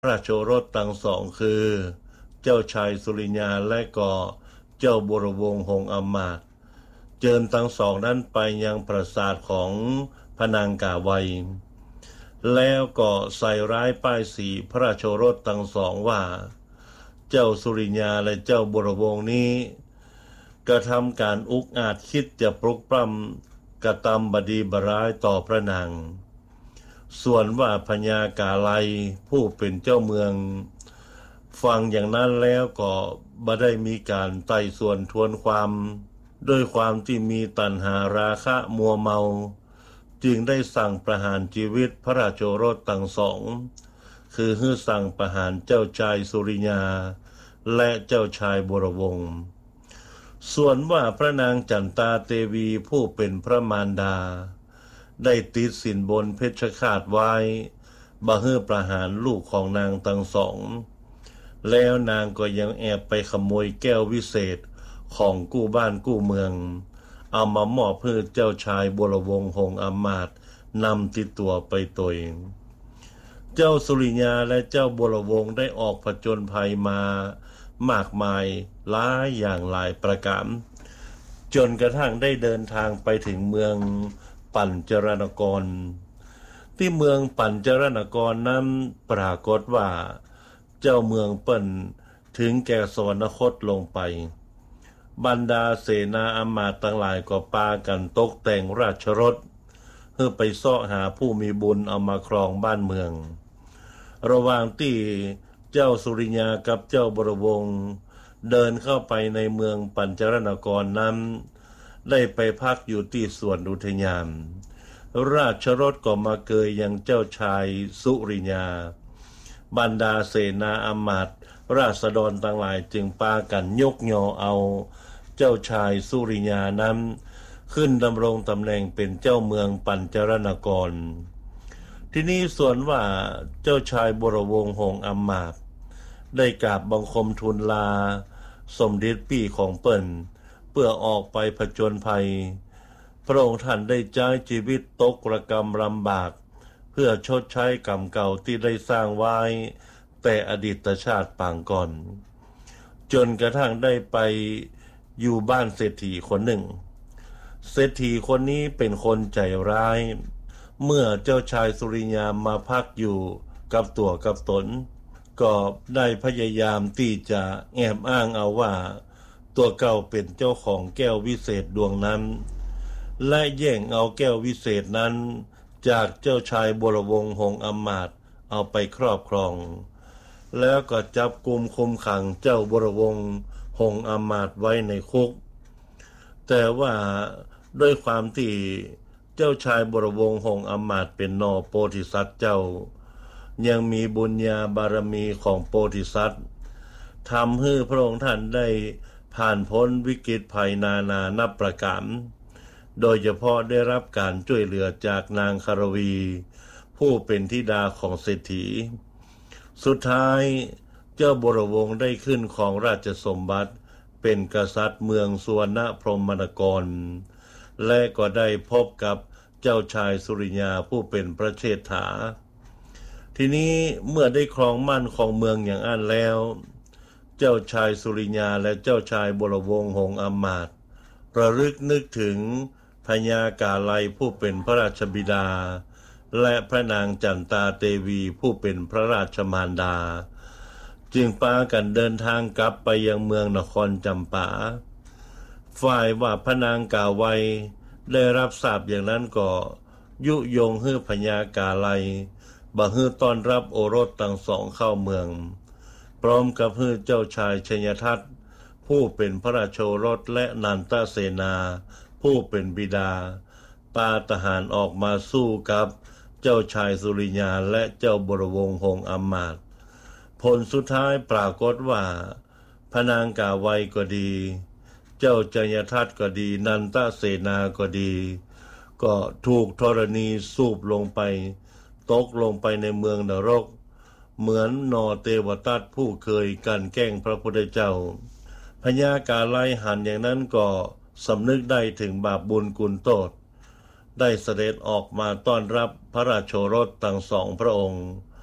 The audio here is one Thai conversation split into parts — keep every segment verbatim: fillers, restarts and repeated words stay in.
พระราชโอรสทั้งสองคือเจ้าชายสุริยาและก็เจ้าบรวงศ์หงส์อมาตย์เจิญทั้งสองนั้นไปยังปราสาทของพระนางกาไวแล้วก็ใส่ร้ายป้ายสีพระราชโอรสทั้งสองว่าเจ้าสุริยาและเจ้าบรวงศ์นี้กระทำการอุกอาจคิดจะปลุกปล้ำกระทำบดีบร้ายต่อพระนางส่วนว่าพญากาไลผู้เป็นเจ้าเมืองฟังอย่างนั้นแล้วก็บ่ได้มีการไต่สวนทวนความด้วยความที่มีตัณหาราคะมัวเมาจึงได้สั่งประหารชีวิตพระราชโอรสทั้งสองคือให้สั่งประหารเจ้าชายสุริยาและเจ้าชายบรวงศ์ส่วนว่าพระนางจันตาเทวีผู้เป็นพระมารดาได้ติดสินบนเพชฌฆาตไว้บ่ให้ประหารลูกของนางทั้งสองแล้วนางก็ยังแอบไปขโมยแก้ววิเศษของกู้บ้านกู้เมืองเอามามอบให้เจ้าชายบรวงศ์หงส์อมาตย์นำติดตัวไปตัวเองเจ้าสุริยาและเจ้าบรวงศ์ได้ออกผจญภัยมามากมายหลายอย่างหลายประการจนกระทั่งได้เดินทางไปถึงเมืองปัญจรณกรที่เมืองปัญจรณกรนั้นปรากฏว่าเจ้าเมืองเปิ้นถึงแก่สวรรคตลงไปบรรดาเสนาอำมาตย์ทั้งหลายก็ปากันตกแต่งราชรถเพื่อไปเสาะหาผู้มีบุญเอามาครองบ้านเมืองระหว่างที่เจ้าสุริยากับเจ้าบรวงศ์เดินเข้าไปในเมืองปัญจรณกรนั้นได้ไปพักอยู่ที่สวนอุทยานราชรถก็มาเกยยังเจ้าชายสุริยาบรรดาเสนาอำมาตย์ราษฎรทั้งหลายจึงปากันยกยอเอาเจ้าชายสุริยานั้นขึ้นดำรงตำแหน่งเป็นเจ้าเมืองปัญจรณกรที่นี้ส่วนว่าเจ้าชายบรวงศ์หงส์อมาตย์ได้กราบบังคมทูลลาสมเด็จปี่ของเปิ้นเพื่อออกไปผจญภัยพระองค์ท่านได้ใช้ชีวิตตกระกำลำบากเพื่อชดใช้กรรมเก่าที่ได้สร้างไว้แต่อดีตชาติปางก่อนจนกระทั่งได้ไปอยู่บ้านเศรษฐีคนหนึ่งเศรษฐีคนนี้เป็นคนใจร้ายเมื่อเจ้าชายสุริยามาพักอยู่กับตัวกับตนก็ได้พยายามที่จะแอบอ้างเอาว่าตัวเก่าเป็นเจ้าของแก้ววิเศษดวงนั้นและแย่งเอาแก้ววิเศษนั้นจากเจ้าชายบรวงศ์หงส์อมาตย์เอาไปครอบครองแล้วก็จับกุมคุมขังเจ้าบรวงศ์หงส์อมาตย์ไว้ในคุกแต่ว่าด้วยความที่เจ้าชายบรวงศ์หงส์อมาตย์เป็นนอโพธิสัตว์เจ้ายังมีบุญญาบารมีของโพธิสัตว์ทำให้พระองค์ท่านได้ผ่านพ้นวิกฤตภัยนานานับประการโดยเฉพาะได้รับการช่วยเหลือจากนางคารวีผู้เป็นธิดาของเศรษฐีสุดท้ายเจ้าบรวงศ์ได้ขึ้นของราชสมบัติเป็นกษัตริย์เมืองสุวรรณพรหมนครและก็ได้พบกับเจ้าชายสุริยาผู้เป็นพระเชษฐาทีนี้เมื่อได้ครองมั่นของเมืองอย่างอันแล้วเจ้าชายสุริยาและเจ้าชายบรวงศ์หงส์อมาตย์ระลึกนึกถึงพญากาไลผู้เป็นพระราชบิดาและพระนางจันตาเทวีผู้เป็นพระราชมารดาจึงพากันเดินทางกลับไปยังเมืองนครจำปาฝ่ายว่าพระนางกาไวได้รับทราบอย่างนั้นก็ยุยงให้พญากาไลบ่ให้ต้อนรับโอรสทั้งสองเข้าเมืองพร้อมกับให้เจ้าชายชัยทัตผู้เป็นพระราชโอรสและนันทเสนาผู้เป็นบิดาปาทหารออกมาสู้กับเจ้าชายสุริยาและเจ้าบรวงศ์หงส์อมาตย์ผลสุดท้ายปรากฏว่าพระนางกาไวก็ดีเจ้าชัยทัตก็ดีนันทเสนาก็ดีก็ถูกธรณีสูบลงไปตกลงไปในเมืองนรกเหมือนนอเทวทัตผู้เคยกันแกล้งพระพุทธเจ้าพญากาไลหันอย่างนั้นก็สำนึกได้ถึงบาปบุญกุลโทษได้เสด็จออกมาต้อนรับพระราชโอรสทั้งสองพระองค์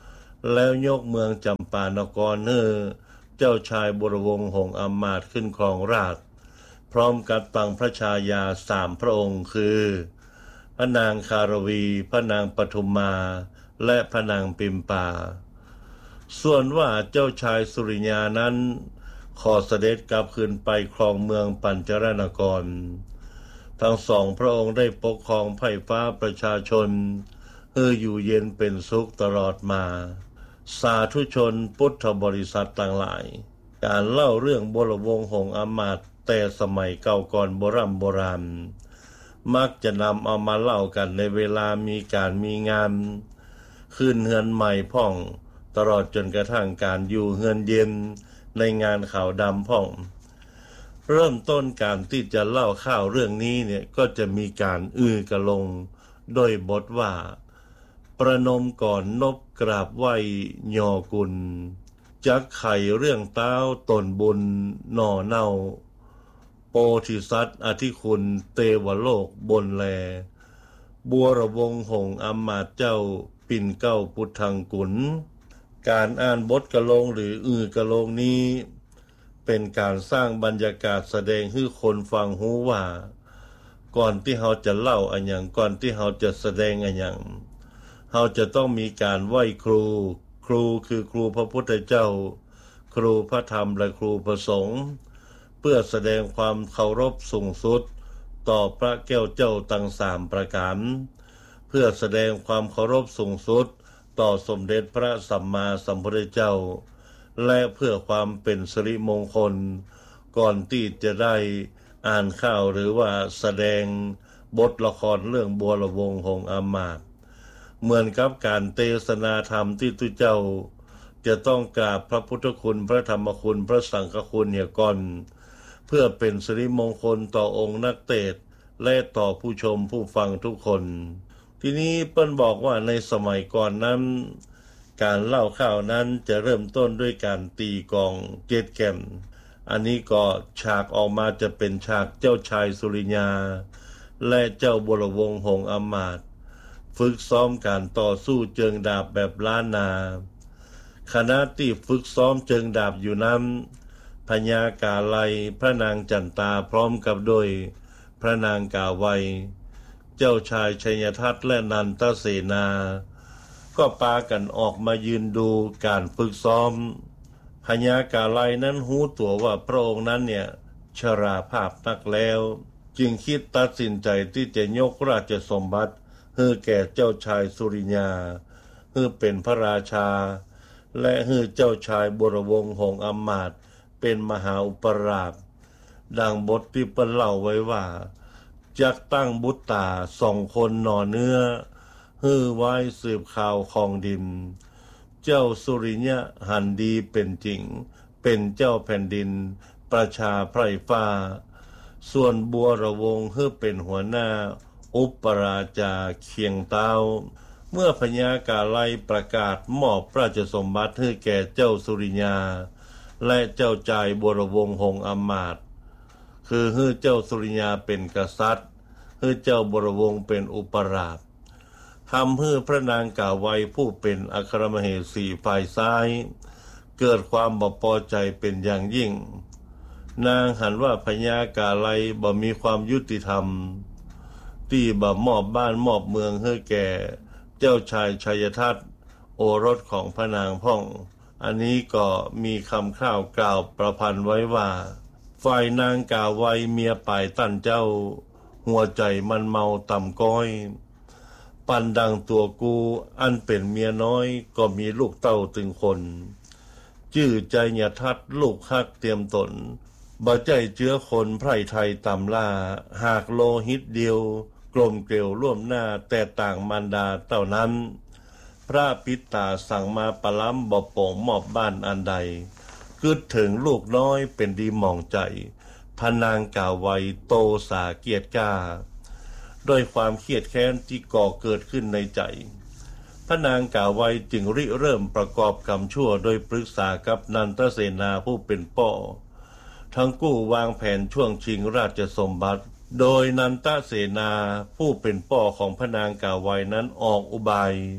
แล้วยกเมืองจำปานกรเนอเจ้าชายบรวงศ์หงส์อมาตย์ขึ้นครองราชย์พร้อมกับตั้งพระชายาสามพระองค์คือพระนางคารวีพระนางปทุมมาและพระนางปิมปาส่วนว่าเจ้าชายสุริยานั้นขอเสด็จกลับคืนไปครองเมืองปัญจรณกรทั้งสองพระองค์ได้ปกครองไพร่ฟ้าประชาชนเพื่ออยู่เย็นเป็นสุขตลอดมาสาธุชนพุทธบริษัทต่างหลายการเล่าเรื่องบรวงศ์หงส์อมาตย์แต่สมัยเก่าก่อนโบราณโบราณมักจะนำเอามาเล่ากันในเวลามีการมีงานขึ้นเฮือนใหม่พ่องตลอดจนกระทั่งการอยู่เฮือนเย็นในงานข่าวดำพ่องเริ่มต้นการที่จะเล่าข่าวเรื่องนี้เนี่ยก็จะมีการอื้อกระลงโดยบทว่าประนมก่อนนบกราบไหว้ยอกุลจักไข่เรื่องเต้าตนบุญหน่อเน่าโพธิสัตว์อธิคุณเตวโลกบนแลบัวระวงศ์หงส์อมาตย์เจ้าปิ่นเก้าพุทธังกุลการอ่านบทกะโลงหรืออือกะโลงนี้เป็นการสร้างบรรยากาศแสดงให้คนฟังหูว่าก่อนที่เราจะเล่าอันอย่างก่อนที่เราจะแสดงอันอย่างเราจะต้องมีการไหว้ครูครูคือครูพระพุทธเจ้าครูพระธรรมและครูพระสงฆ์เพื่อแสดงความเคารพสูงสุดต่อพระแก้วเจ้าทั้งสามประการเพื่อแสดงความเคารพสูงสุดต่อสมเด็จพระสัมมาสัมพุทธเจ้าและเพื่อความเป็นสิริมงคลก่อนที่จะได้อ่านข่าวหรือว่าแสดงบทละครเรื่องบัวระวงศ์หงส์อมาตย์เหมือนกับการเทศนาธรรมที่ตุเจ้าจะต้องกราบพระพุทธคุณพระธรรมคุณพระสังฆคุณเนี่ยก่อนเพื่อเป็นสิริมงคลต่อองค์นักเทศน์และต่อผู้ชมผู้ฟังทุกคนทีนี้เปิ้นบอกว่าในสมัยก่อนนั้นการเล่าข่าวนั้นจะเริ่มต้นด้วยการตีกลองเจ็ดแก่นอันนี้ก็ฉากออกมาจะเป็นฉากเจ้าชายสุริยาและเจ้าบรวงศ์หงส์อมาตย์ฝึกซ้อมการต่อสู้เจิงดาบแบบล้านนาขณะที่ฝึกซ้อมเจิงดาบอยู่นั้นพญากาไลพระนางจันตาพร้อมกับโดยพระนางกาไวเจ้าชายชัยทัตและนันทเสนาก็ปากันออกมายืนดูการฝึกซ้อมพญากาไลนั้นหูตัวว่าพระองค์นั้นเนี่ยชราภาพนักแล้วจึงคิดตัดสินใจที่จะยกราชสมบัติให้แก่เจ้าชายสุริยาให้เป็นพระราชาและให้เจ้าชายบรวงศ์หงส์อมาตย์เป็นมหาอุปราชดังบทที่เปิ้นเล่าไว้ว่าจักตั้งบุตรตาสองคนหน่อเนื้อฮื้อไว้สืบข่าวของดินเจ้าสุริยะหันดีเป็นจริงเป็นเจ้าแผ่นดินประชาไพร่ฟ้าส่วนบัวระวงศ์ฮื้อเป็นหัวหน้าอุปราชาเคียงเต้าเมื่อพญากาไลประกาศมอบราชสมบัติให้แก่เจ้าสุริยาและเจ้าชายบัวระวงศ์หงส์อมาตย์คือให้เจ้าสุริยาเป็นกษัตริย์ให้เจ้าบรวงศ์เป็นอุปราชทำให้พระนางกาไวผู้เป็นอัครมเหสีฝ่ายซ้ายเกิดความบ่พอใจเป็นอย่างยิ่งนางหันว่าพญากาไลบ่มีความยุติธรรมที่บ่มอบบ้านมอบเมืองให้แก่เจ้าชายชัยทัตโอรสของพระนางพ่องอันนี้ก็มีคำข้าวกล่าวประพันธ์ไว้ว่าฝ่ายนางกาไวเมียป่ายตั้นเจ้าหัวใจมันเมาต่ำก้อยปันดังตัวกูอันเป็นเมียน้อยก็มีลูกเต้าถึงคนจื้อใจหยาทัดลูกฮักเตรียมตนบ่ใจเจื้อคนไพร่ไทยตำล่าหากโลหิตเดียวกลมเกลียวร่วมหน้าแต่ต่างมารดาเต่านั้นพระปิตาสั่งมาปะล้ำบ่โป่งมอบบ้านอันใดกึดถึงลูกน้อยเป็นดีหมองใจพนางกาไวโตสาเกียรติกาด้วยความเครียดแค้นที่ก่อเกิดขึ้นในใจพนางกาไวจึงริเริ่มประกอบกรรมชั่วโดยปรึกษากับนันทเสนาผู้เป็นพ่อทั้งกู้วางแผนช่วงชิงราชสมบัติโดยนันทเสนาผู้เป็นพ่อของพนางกาไวนั้นออกอุบาย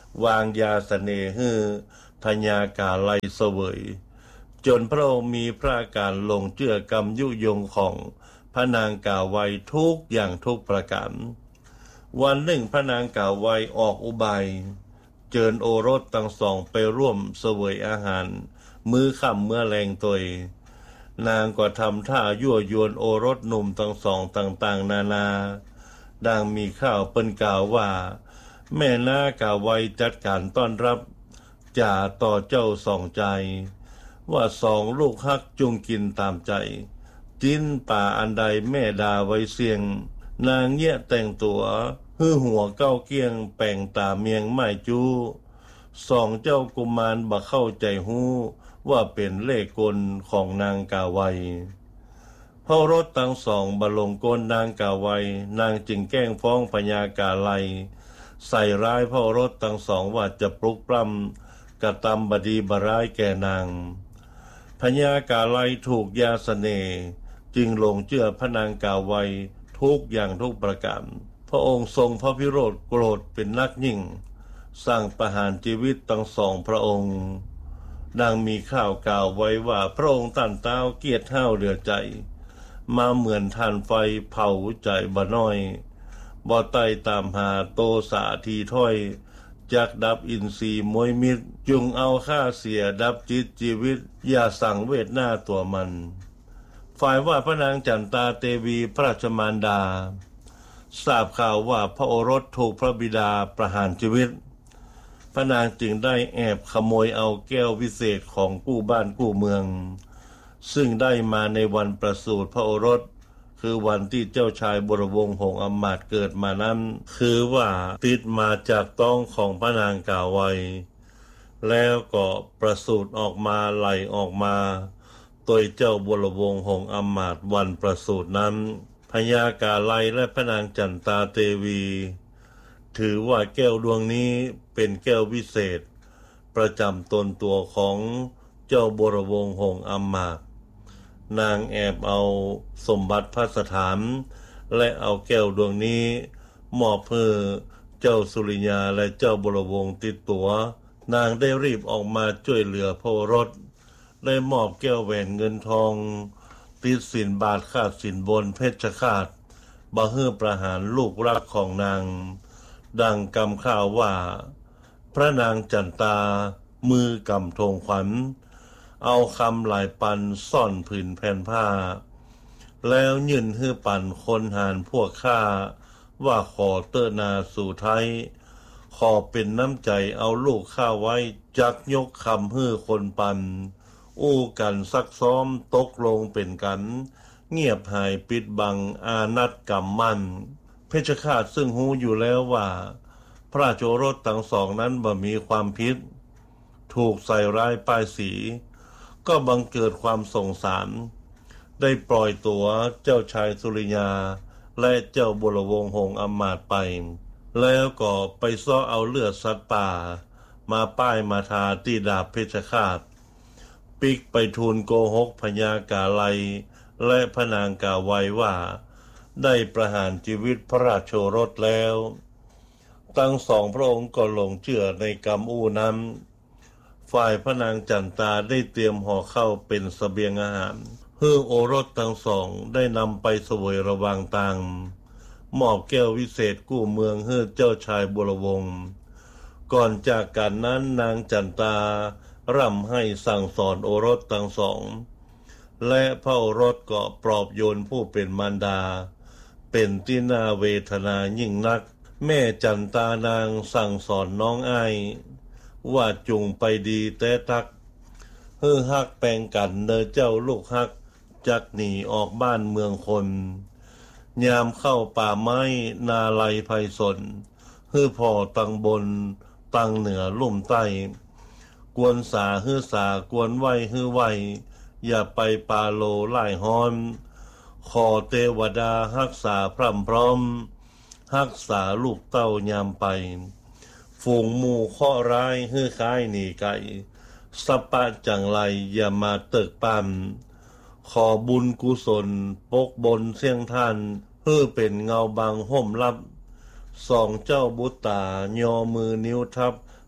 วางยาเสน่ห์ให้พญากาไลเสวยจนพระองค์มีพระการลงเชื่อกรรมยุยงของพระนางกาไวทุกอย่างทุกประการวันหนึ่งพระนางกาไวออกอุบายเจิญโอรสทั้งสองไปร่วมเสวยอาหารมื้อค่ำเมื่อแรงตยนางก็ทำท่ายั่วยวนโอรสหนุ่มทั้งสองต่างๆนานาดังมีข่าวเปิ้นกล่าวว่าแม่นากาไวจัดการต้อนรับจ่าต่อเจ้าสองใจว่าสองลูกฮักจุงกินตามใจจิ้นป่าอันใดแม่ดาไว้เสียงนางเงี้ยแต่งตัวฮื้อหัวเก้าเกี้ยงแป่งตาเมียงไม้จูสองเจ้ากุมารบ่เข้าใจฮู้ว่าเป็นเลขกลของนางกาไวพอรถทั้งสองบลงกลนางกาไวนางจึงแกล้งฟ้องพญากาไลใส่ร้ายพ่อรถทั้งสองว่าจะปลุกปล้ำกระทำบดีบร้ายแก่นางพญากาไลถูกยาเสน่ห์จึงหลงเชื่อพระนางกาไวทุกอย่างทุกประการพระองค์ทรงพระพิโรธโกรธเป็นนักยิ่งสั่งประหารชีวิตทั้งสองพระองค์ดังมีข่าวกล่าวไว้ว่าพระองค์ตั้นเต้าเกียรติห้าวเหลือใจมาเหมือนทานไฟเผาใจบ่น้อยบ่ไต่ตามหาโตสาทีถ้อยจักดับอินทรีย์มวยมิตรจุงเอาค่าเสียดับจิตชีวิตอย่าสั่งเวทหน้าตัวมันฝ่ายว่าพระนางจันตาเตวีพระราชมารดาทราบข่าวว่าพระโอรสถูกพระบิดาประหารชีวิตพระนางจึงได้แอบขโมยเอาแก้ววิเศษของกู้บ้านกู้เมืองซึ่งได้มาในวันประสูติพระโอรสคือวันที่เจ้าชายบรวงศ์หงส์อมาตย์เกิดมานั้นคือว่าติดมาจากต้องของพระนางกาไวแล้วก็ประสูติออกมาไหลออกมาโดยเจ้าบรวงศ์หงส์อมาตย์วันประสูตินั้นพญากาไลและพระนางจันตาเตวีถือว่าแก้วดวงนี้เป็นแก้ววิเศษประจำตนตัวของเจ้าบรวงศ์หงส์อมาตย์นางแอบเอาสมบัติพระสถานและเอาแก้วดวงนี้มอบเพื่อเจ้าสุริยาและเจ้าบรวงศ์ติดตัวนางได้รีบออกมาช่วยเหลือพระโอรสได้มอบแก้วแหวนเงินทองติดสินบาทขาดสินบนเพชฌฆาตบ่ฮื้อประหารลูกรักของนางดังกำข่าวว่าพระนางจันตามือกำธงขวัญเอาคำหลายปันซ่อนผืนแผ่นผ้าแล้วยื่นให้ปันคนหารพวกข้าว่าขอเตอนาสู่ไทยขอเป็นน้ำใจเอาลูกข้าไว้จักยกคำให้คนปันอู้กันซักซ้อมตกลงเป็นกันเงียบหายปิดบังอานัดกรรมมั่นเพชฌฆาตซึ่งหูอยู่แล้วว่าพระโจรสทั้งสองนั้นบ่มีความผิดถูกใส่ร้ายป้ายสีก็บังเกิดความสงสารได้ปล่อยตัวเจ้าชายสุริยาและเจ้าบรวงศ์หงส์อมาตย์ไปแล้วก็ไปซ้อเอาเลือดสัตว์ป่ามาป้ายมาทาที่ดาบเพชฌฆาตปิกไปทูลโกหกพญากาไลและพระนางกาไวว่าได้ประหารชีวิตพระราชโอรสแล้วทั้งสองพระองค์ก็หลงเชื่อในกรรมอู้นั้นฝ่ายพระนางจันตาได้เตรียมห่อข้าวเป็นเสบียงอาหารเพื่อโอรสทั้งสองได้นำไปเสวยระหว่างทางมอบแก้ววิเศษกู้เมืองให้เจ้าชายบรวงศ์ก่อนจากกันนั้นนางจันตาร่ำให้สั่งสอนโอรสทั้งสองและพระโอรสก็ปลอบโยนผู้เป็นมารดาเป็นที่น่าเวทนายิ่งนักแม่จันตานางสั่งสอนน้องอ้ายว่าจุงไปดีแต่ทักเฮือฮักแปลงกันเนอเจ้าลูกฮักจักหนีออกบ้านเมืองคนยามเข้าป่าไม้นาไลไพศลฮือพ่อตังบนตังเหนือลุ่มใต้กวนสาฮือสากวนไว้ฮือไว้อย่าไปปาโลไล่ฮ้อนขอเทวดารักษาพร่ำพร้อมรักษาลูกเต้ายามไปฝูงหมู่ข้อร้ายฮื้อคายหนีไก่สปะจังไรอย่ามาเติกปั่นขอบุญกุศลปกบนเสียงท่านเพื่อเป็นเงาบังห่มลับสองเจ้าบุตตายอมือนิ้วทับ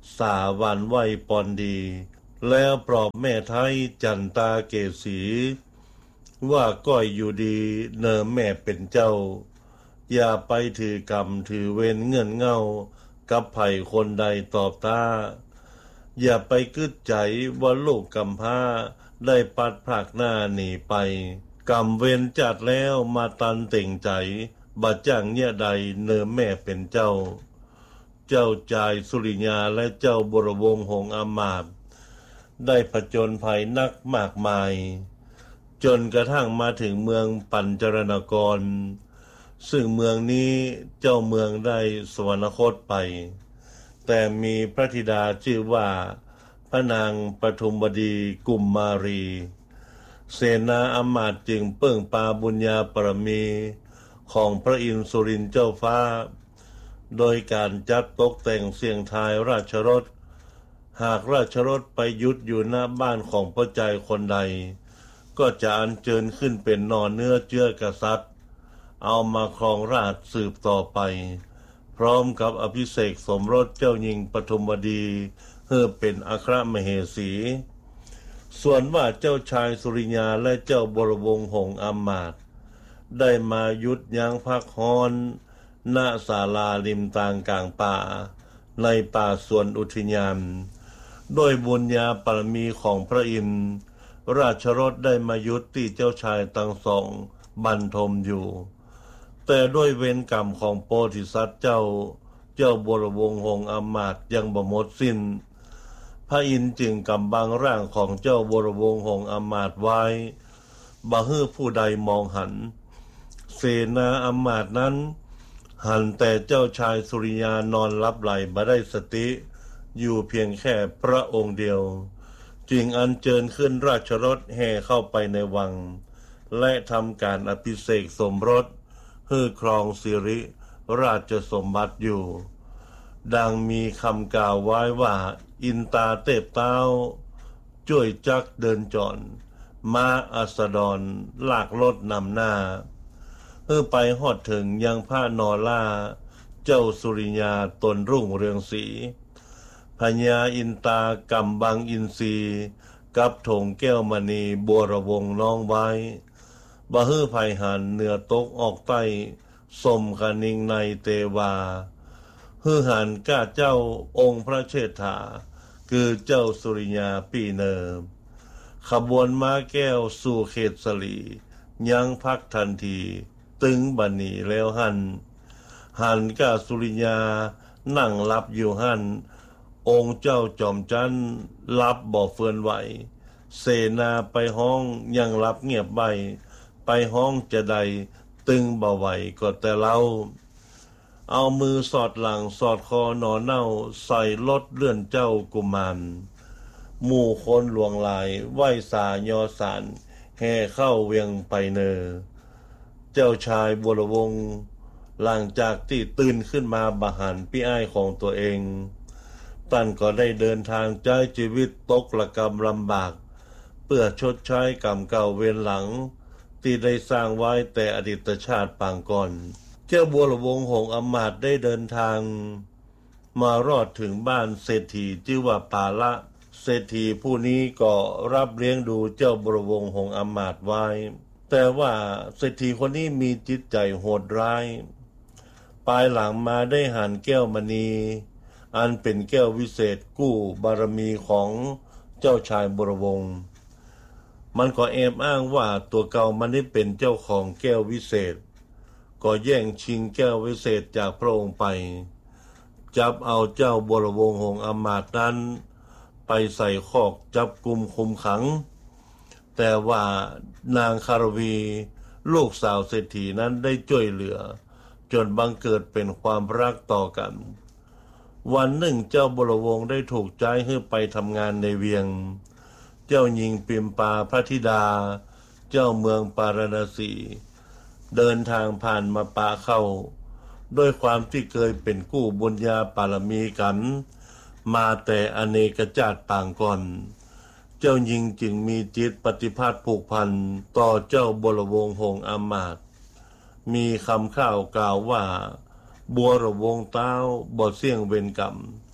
สาวันไหวปอนดีแล้วปลอบแม่ไทยจันตาเกษีว่าก้อยอยู่ดีเนอแม่เป็นเจ้าอย่าไปถือกรรมถือเวรเงื่อนเงากับไผ่คนใดตอบตาอย่าไปกึดใจว่าลูกกำพร้าได้ปัดพรากหน้าหนีไปกรรมเวรจัดแล้วมาตันเต่งใจบาจ้างเนี่ยใดเนอแม่เป็นเจ้าเจ้าจายสุริยาและเจ้าบรวงหงส์อมาตย์ได้ผจญภัยนักมากมายจนกระทั่งมาถึงเมืองปัญจรณกรซึ่งเมืองนี้เจ้าเมืองได้สวรรคตไปแต่มีพระธิดาชื่อว่าพระนางปทุมบดีกุมมารีเสนาอมาตย์จึงเปิ้งปาบุญญาปรมีของพระอินทร์สุรินทร์เจ้าฟ้าโดยการจัดตกแต่งเสียงทายราชรถหากราชรถไปยุดอยู่หน้าบ้านของพระใจคนใดก็จะอัญเชิญขึ้นเป็นนอนเนื้อเจือกษัตริย์เอามาครองราชสืบต่อไปพร้อมกับอภิเษกสมรสเจ้าหญิงปฐมบดีเพื่อเป็นอัครมเหสีส่วนว่าเจ้าชายสุริยาและเจ้าบรวงหงส์อมาตย์ได้มายุดยั้งพักฮอนณศาลาริมทางกลางป่าในป่าสวนอุทยานโดยบุญญาปรมีของพระอินทร์ราชรถได้มายุติเจ้าชายทั้งสองบรรทมอยู่แต่ด้วยเวรกรรมของโพธิสัตว์เจ้าเจ้าบรวงหงส์อมาตย์ยังบ่หมดสิ้นพระอินทร์จึงกำบังร่างของเจ้าบรวงหงส์อมาตย์ไว้บ่ให้ผู้ใดมองหันเสนาอมาตย์นั้นหันแต่เจ้าชายสุริยานอนหลับไหลบ่ได้สติอยู่เพียงแค่พระองค์เดียวจึงอัญเชิญขึ้นราชรถแห่เข้าไปในวังและทำการอภิเษกสมรสเพื่อครองสิริราชสมบัติอยู่ดังมีคำกล่าวไว้ว่าอินตาเตบเต้าช่วยจักเดินจอนม้าอัสดรลากรถนำหน้าเพื่อไปฮอดถึงยังพระนอล่าเจ้าสุริยาตนรุ่งเรืองศรีพญาอินตากำบังอินทรีกับถงแก้วมณีบัวระวงน้องไว้บ่ฮื้อภัยหันเหนือตกออกใต้สมคณิงในเตวาฮื้อหันก้าเจ้าองค์พระเชษฐาคือเจ้าสุริยาปีเนิมขบวนม้าแก้วสู่เขตสลียังพักทันทีตึงบันนีแล้วหันหันก้าสุริยานั่งรับอยู่หันองค์เจ้าจอมจันทร์รับบ่เฟื่อนไหวเสนาไปห้องยังรับเงียบใบไปห้องจะใดตึงบ่ไหวก็แต่เล่าเอามือสอดหลังสอดคอหนอเน่าใส่รถเลื่อนเจ้ากุมารหมู่คนหลวงหลายไหว้สายอสารแห่เข้าเวียงไปเนอเจ้าชายบัววงศ์หลังจากที่ตื่นขึ้นมาบาหันพี่อ้ายของตัวเองท่านก็ได้เดินทางใช้ชีวิตตกระกรรมลำบากเพื่อชดใช้กรรมเก่าเวรหลังที่ได้สร้างไว้แต่อดีตชาติปางก่อนเจ้าบัววงศ์หงส์อมาตย์ได้เดินทางมารอดถึงบ้านเศรษฐีชื่อว่าปาละเศรษฐีผู้นี้ก็รับเลี้ยงดูเจ้าบัววงศ์หงส์อมาตย์ไว้แต่ว่าเศรษฐีคนนี้มีจิตใจโหดร้ายปลายหลังมาได้หันแก้วมณีอันเป็นแก้ววิเศษกู้บารมีของเจ้าชายบัววงศ์มันก็แอบอ้างว่าตัวเก่ามันได้เป็นเจ้าของแก้ววิเศษก็แย่งชิงแก้ววิเศษจากพระองค์ไปจับเอาเจ้าบัววงศ์หงส์อมาตย์นั้นไปใส่คอกจับกุมคุมขังแต่ว่านางคารวีลูกสาวเศรษฐีนั้นได้ช่วยเหลือจนบังเกิดเป็นความรักต่อกันวันหนึ่งเจ้าบัววงศ์ได้ถูกใจให้ไปทำงานในเวียงเจ้าหญิงปิมปาพระธิดาเจ้าเมืองปาราณสีเดินทางผ่านมาป่าเข้าด้วยความที่เคยเป็นกู้บุญญาปารมีกันมาแต่อเนกชาติปางก่อนเจ้าหญิงจึงมีจิตปฏิภาณผูกพันต่อเจ้าบัววงศ์หงส์อมาตย์มีคำข้าวกล่าวว่าบัววงศ์เต้าบ่เสี่ยงเวรกรรม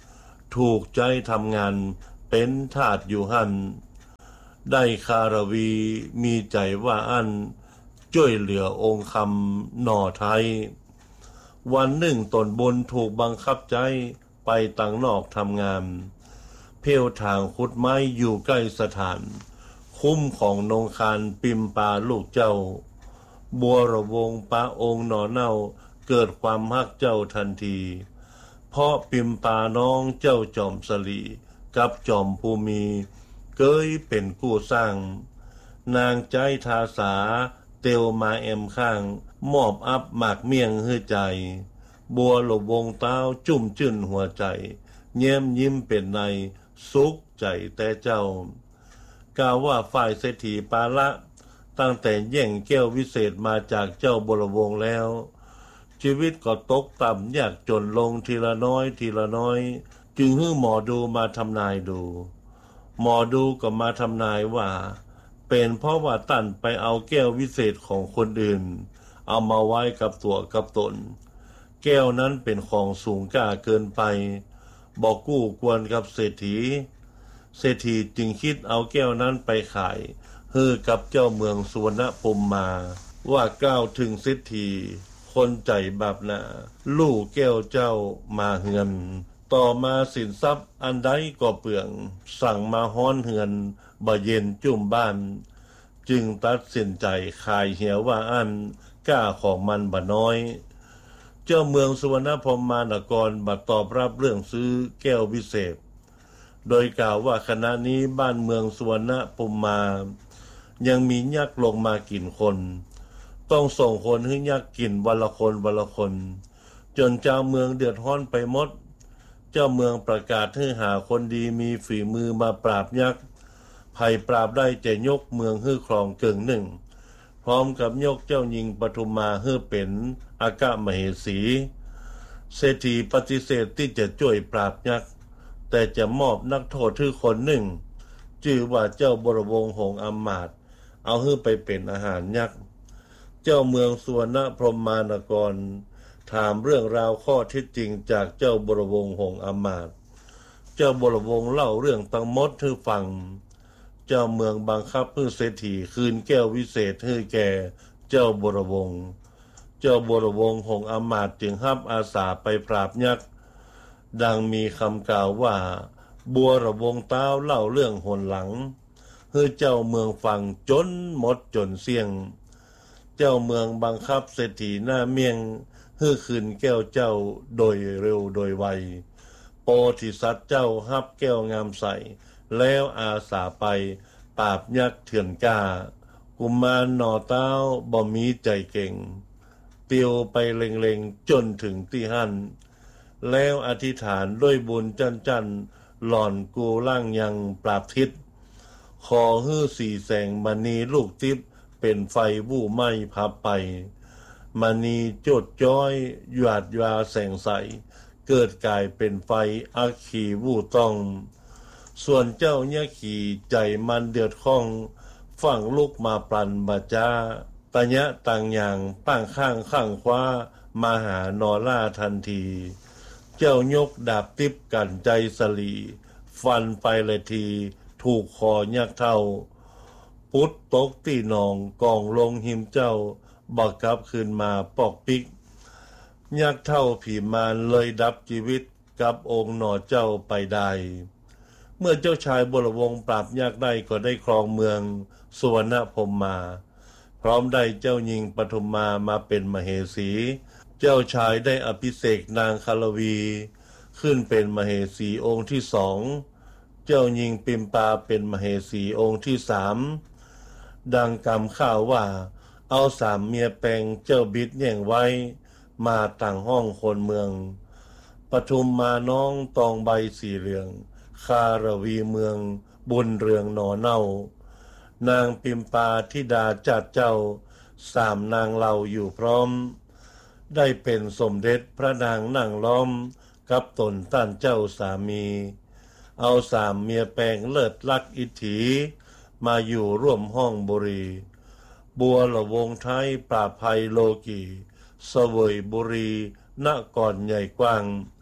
ถูกใจทำงานเป็นทาสอยู่หันได้คารวีมีใจว่าอันช่วยเหลือองค์คำหน่อไทยวันหนึ่งตนบนถูกบังคับใจไปต่างนอกทำงานเพียวทางขุดไม้อยู่ใกล้สถานคุ้มของนงคารปิมปาลูกเจ้าบัวระวงปะองค์หน่อเน่าเกิดความฮักเจ้าทันทีเพราะปิมปาน้องเจ้าจอมสลีกับจอมภูมิเกยเป็นกู้สร้างนางใจทาสาเตียวมาเอ็มข้างมอบอับหมากเมี่ยงฮือใจบัวหลบวงเต้าจุ่มจื่นหัวใจเยี่ยมยิ้มเป็นในสุขใจแต่เจ้ากล่าวว่าฝ่ายเศรษฐีปาละตั้งแต่แย่งแก้ววิเศษมาจากเจ้าบรวงแล้วชีวิตก็ตกต่ำยากจนลงทีละน้อยทีละน้อยจึงให้หมอดูมาทำนายดูหมอดูก็มาทำนายว่าเป็นเพราะว่าตั้นไปเอาแก้ววิเศษของคนอื่นเอามาไว้กับตัวกับตนแก้วนั้นเป็นของสูงก้าเกินไปบอกกู้ควรกับเศรษฐีเศรษฐีจึงคิดเอาแก้วนั้นไปขายฮือกับเจ้าเมืองสุวรรณภูมิมาว่าก้าวถึงเศรษฐีคนใจบาปหนาลู่แก้วเจ้ามาเฮือนต่อมาสินทรัพย์อันใดก็เปลืองสั่งมาฮ้อนเฮือนบ่เย็นจุ่มบ้านจึงตัดสินใจขายเหี่ยวว่าอันกล้าของมันบ่น้อยเจ้าเมืองสุวรรณภูมิมานครบัดตอบรับเรื่องซื้อแก้ววิเศษโดยกล่าวว่าขณะนี้บ้านเมืองสุวรรณภูมิมายังมียักษ์ลงมากินคนต้องส่งคนให้ยักษ์กินวันละคนวันละคนจนเจ้าเมืองเดือดร้อนไปหมดเจ้าเมืองประกาศให้หาคนดีมีฝีมือมาปราบยักษ์ไผ่ปราบได้จะยกเมืองให้ครองเกิงหนึ่งพร้อมกับยกเจ้าหญิงปทุมมาให้เป็นอากามเหสีเศรษฐีปฏิเสธที่จะช่วยปราบยักษ์แต่จะมอบนักโทษให้คนหนึ่งชื่อว่าเจ้าบรวงหงส์อมาตย์เอาให้ไปเป็นอาหารยักษ์เจ้าเมืองสุวรรณพรหมานครถามเรื่องราวข้อเท็จจริงจากเจ้าบรวงหงส์อมาตย์เจ้าบรวงเล่าเรื่องทั้งหมดให้ฟังเจ้าเมืองบังคับให้เศรษฐีคืนแก้ววิเศษให้แก่เจ้าบรวงเจ้าบรวงหงส์อมาตย์จึงรับอาสาไปปราบยักษ์ดังมีคำกล่าวว่าบัวระวงเต้าเล่าเรื่องหนหลังให้เจ้าเมืองฟังจนหมดจนเสี่ยงเจ้าเมืองบังคับเศรษฐีหน้าเมียงให้คืนแก้วเจ้าโดยเร็วโดยไวโพธิสัตว์เจ้าฮับแก้วงามใสแล้วอาสาไปปราบยักษ์เถื่อนกล้ากุมารหน่อเต้าบ่มีใจเก่งเตียวไปเล็งๆจนถึงที่หั่นแล้วอธิษฐานด้วยบุญจันจันหล่อนกูล่างยังปราบทิศขอฮื้อสีแสงมณีลูกทิพย์เป็นไฟวู่ไหม้พับไปมณีโจดจ้อยหยาดยาแสงใสเกิดกลายเป็นไฟอัคคีวู่ต้องส่วนเจ้าเนี่ยขี่ใจมันเดือดข้องฝั่งลูกมาปรันบาจ้าตะยะต่างอย่างป้างข้างข้างคว้ามาหานอล่าทันทีเจ้ายกดาบติบกันใจสลีฟันไปเลยทีถูกคอยักษ์เท่าพุทธตกตีนองกองลงหิมเจ้าบักกลับคืนมาปอกปิกยักษ์เท่าผีมารเลยดับชีวิตกับองค์หน่อเจ้าไปได้เมื่อเจ้าชายบรวงปราบยักษ์ได้ก็ได้ครองเมืองสุวรรณภูมิมาพร้อมได้เจ้าหญิงปทุมมามาเป็นมเหสีเจ้าชายได้อภิเษกนางคารวีขึ้นเป็นมเหสีองค์ที่สองเจ้าหญิงปิมปาเป็นมเหสีองค์ที่สามดังกำข่าวว่าเอาสามเมียแปลงเจ้าบิดแย่งไว้มาต่างห้องคนเมืองปทุมมาน้องตองใบสีเหลืองคารวีเมืองบุญเรืองหนอเน่านางปิมปาธิดาจัดเจ้าสามนางเราอยู่พร้อมได้เป็นสมเด็จพระนางนั่งล้อมกับตนต้านเจ้าสามีเอาสามเมียแปลงเลิศลักอิทธิมาอยู่ร่วมห้องบุรีบัวละวงไทยปราบภัยโลกีเสวยบุรีณก่อนใหญ่กว้าง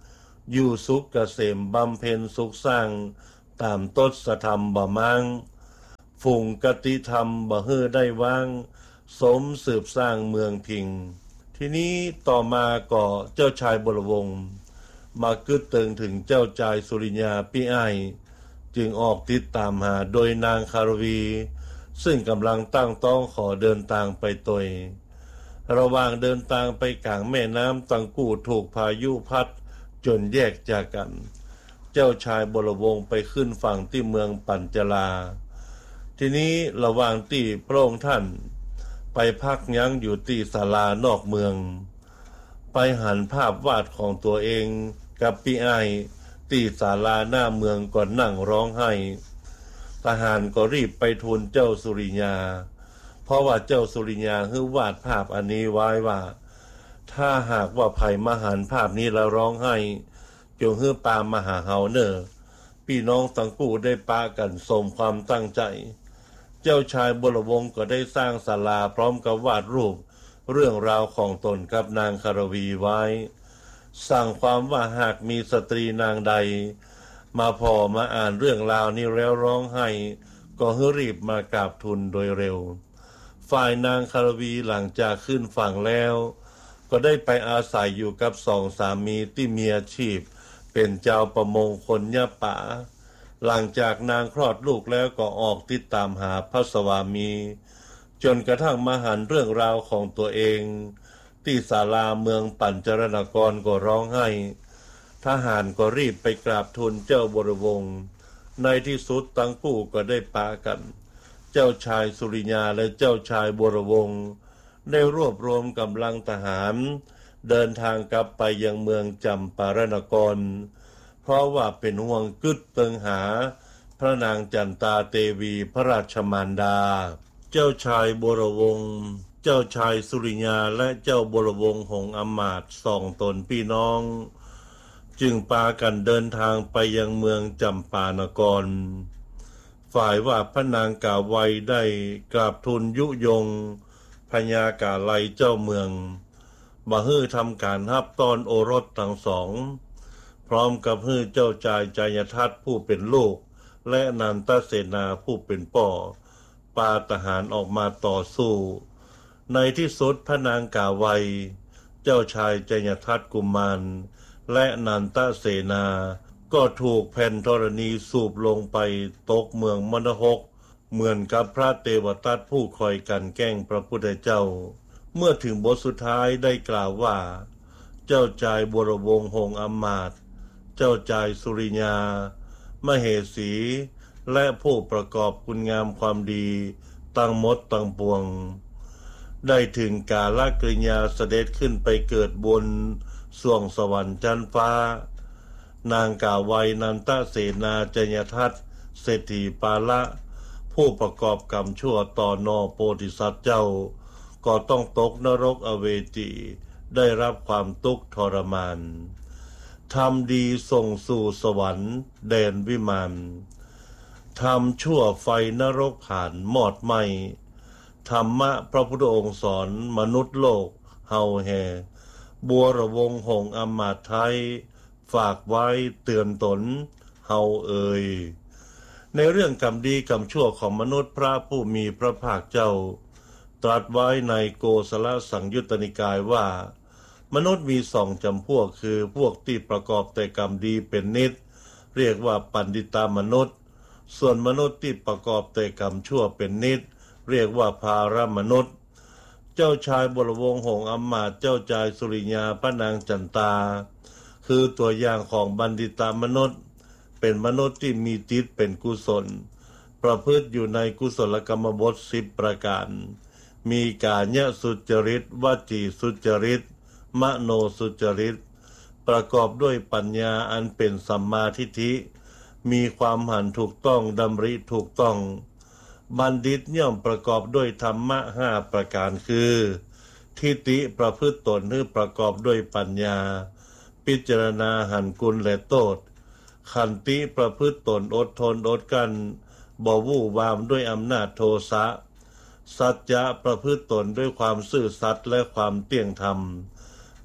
อยู่สุขเกษมบำเพ็ญสุขสร้างตามต้นสธรรมบ่มังฝูงกติธรรมบ่เฮือได้ว่างสมสืบสร้างเมืองพิงทีนี้ต่อมาก็เจ้าชายบรวงศ์มากึดตึงถึงเจ้าชายสุริยาพี่ไอจึงออกติดตามหาโดยนางคารวีซึ่งกำลังตั้งต้องขอเดินทางไปตยระหว่างเดินทางไปกลางแม่น้ำตังกูถูกพายุพัดจนแยกจากกันเจ้าชายบรวงศ์ไปขึ้นฝั่งที่เมืองปัญจลาทีนี้ระหว่างที่พระองค์ท่านไปพักยั้งอยู่ที่ศาลานอกเมืองไปหันภาพวาดของตัวเองกับพี่ไอที่ศาลาหน้าเมืองก่อนนั่งร้องไห้ทหารก็รีบไปทูลเจ้าสุริยาเพราะว่าเจ้าสุริยาฮื้อวาดภาพอันนี้ไว้ว่าถ้าหากว่าไผ่มาหันภาพนี้แล้วร้องไห้จงฮื้อปามาหาเฮาเนอพี่น้องตังกูได้ปากันสมความตั้งใจเจ้าชายบรวงศ์ก็ได้สร้างศาลาพร้อมกับวาดรูปเรื่องราวของตนกับนางคารวีไว้สั่งความว่าหากมีสตรีนางใดมาพอมาอ่านเรื่องราวนี้แล้วร้องไห้ก็ให้รีบมากราบทูลโดยเร็วฝ่ายนางคารวีหลังจากขึ้นฝั่งแล้วก็ได้ไปอาศัยอยู่กับสองสามีที่มีอาชีพเป็นเจ้าประมงคนยะป่าหลังจากนางคลอดลูกแล้วก็ออกติดตามหาพระสวามีจนกระทั่งมาหันเรื่องราวของตัวเองที่ศาลาเมืองปัญจรณกรก็ร้องไห้ทหารก็รีบไปกราบทูลเจ้าบรวงศ์ในที่สุดทั้งคู่ก็ได้ปากันเจ้าชายสุริยาและเจ้าชายบรวงศ์ได้รวบรวมกำลังทหารเดินทางกลับไปยังเมืองจำปารณกรเพราะว่าเป็นห่วงกึดเติงหาพระนางจันตาเทวีพระราชมารดาเจ้าชายบรวงศ์เจ้าชายสุริยาและเจ้าบรวงศ์หงส์อมาตย์สองตนพี่น้องจึงพากันเดินทางไปยังเมืองจำปานกรฝ่ายว่าพระนางกาไวได้กราบทูลยุยงพญากาไลเจ้าเมืองมาฮื้อทำการรับตอนโอรสทั้งสองพร้อมกับฮื้อเจ้าชายจายทัตผู้เป็นลูกและนันตเสนาผู้เป็นป่อปาทหารออกมาต่อสู้ในที่สุดพระนางกาไวเจ้าชายจายทัตกุมารและนันตเสนาก็ถูกแผ่นธรณีสูบลงไปตกเมืองมณหกเหมือนกับพระเทวทัตผู้คอยกันแกล้งพระพุทธเจ้าเมื่อถึงบทสุดท้ายได้กล่าวว่าเจ้าชายบรวงศ์หงส์อมาตย์เจ้าชายสุริยามเหสีและผู้ประกอบคุณงามความดีตั้งมดตั้งปวงได้ถึงกาลกริยาเสด็จขึ้นไปเกิดบนสวงสวรรค์ชั้นฟ้านางกาไวนันตเสนาจยทัตเศรษฐีปาละผู้ประกอบกรรมชั่วต่อนอโพธิสัตว์เจ้าก็ต้องตกนรกอเวจีได้รับความทุกข์ทรมานทำดีส่งสู่สวรรค์แดนวิมานทำชั่วไฟนรกผ่านหมอดไหมธรรมะพระพุทธองค์สอนมนุษย์โลกเฮาแห่บัวระวงหงส์อมาตย์ไทยฝากไว้เตือนตนเฮาเอ่ยในเรื่องกรรมดีกรรมชั่วของมนุษย์พระผู้มีพระภาคเจ้าตรัสไว้ในโกศลสังยุตตนิกายว่ามนุษย์มีสองจำพวกคือพวกที่ประกอบแต่กรรมดีเป็นนิจเรียกว่าปัณฑิตามนุษย์ส่วนมนุษย์ที่ประกอบแต่กรรมชั่วเป็นนิจเรียกว่าภารมนุษย์เจ้าชายบรวงศ์หงส์อมาตย์เจ้าชายสุริยาพระนางจันตาคือตัวอย่างของบัณฑิตามนุษย์เป็นมนุษย์ที่มีจิตเป็นกุศลประพฤติอยู่ในกุศลกรรมบทสิบประการมีกายสุจริตวจีสุจริตมโนสุจริตประกอบด้วยปัญญาอันเป็นสัมมาทิฏฐิมีความหันถูกต้องดำริถูกต้องบัณฑิตย่อมประกอบด้วยธรรมะห้าประการคือทิฏฐิประพฤติตนให้ประกอบด้วยปัญญาพิจารณาหันกุลและโทษขันติประพฤติตนอดทนอดกลั้นบ่วู่วามด้วยอำนาจโทสะสัจจะประพฤติตนด้วยความซื่อสัตย์และความเที่ยงธรรม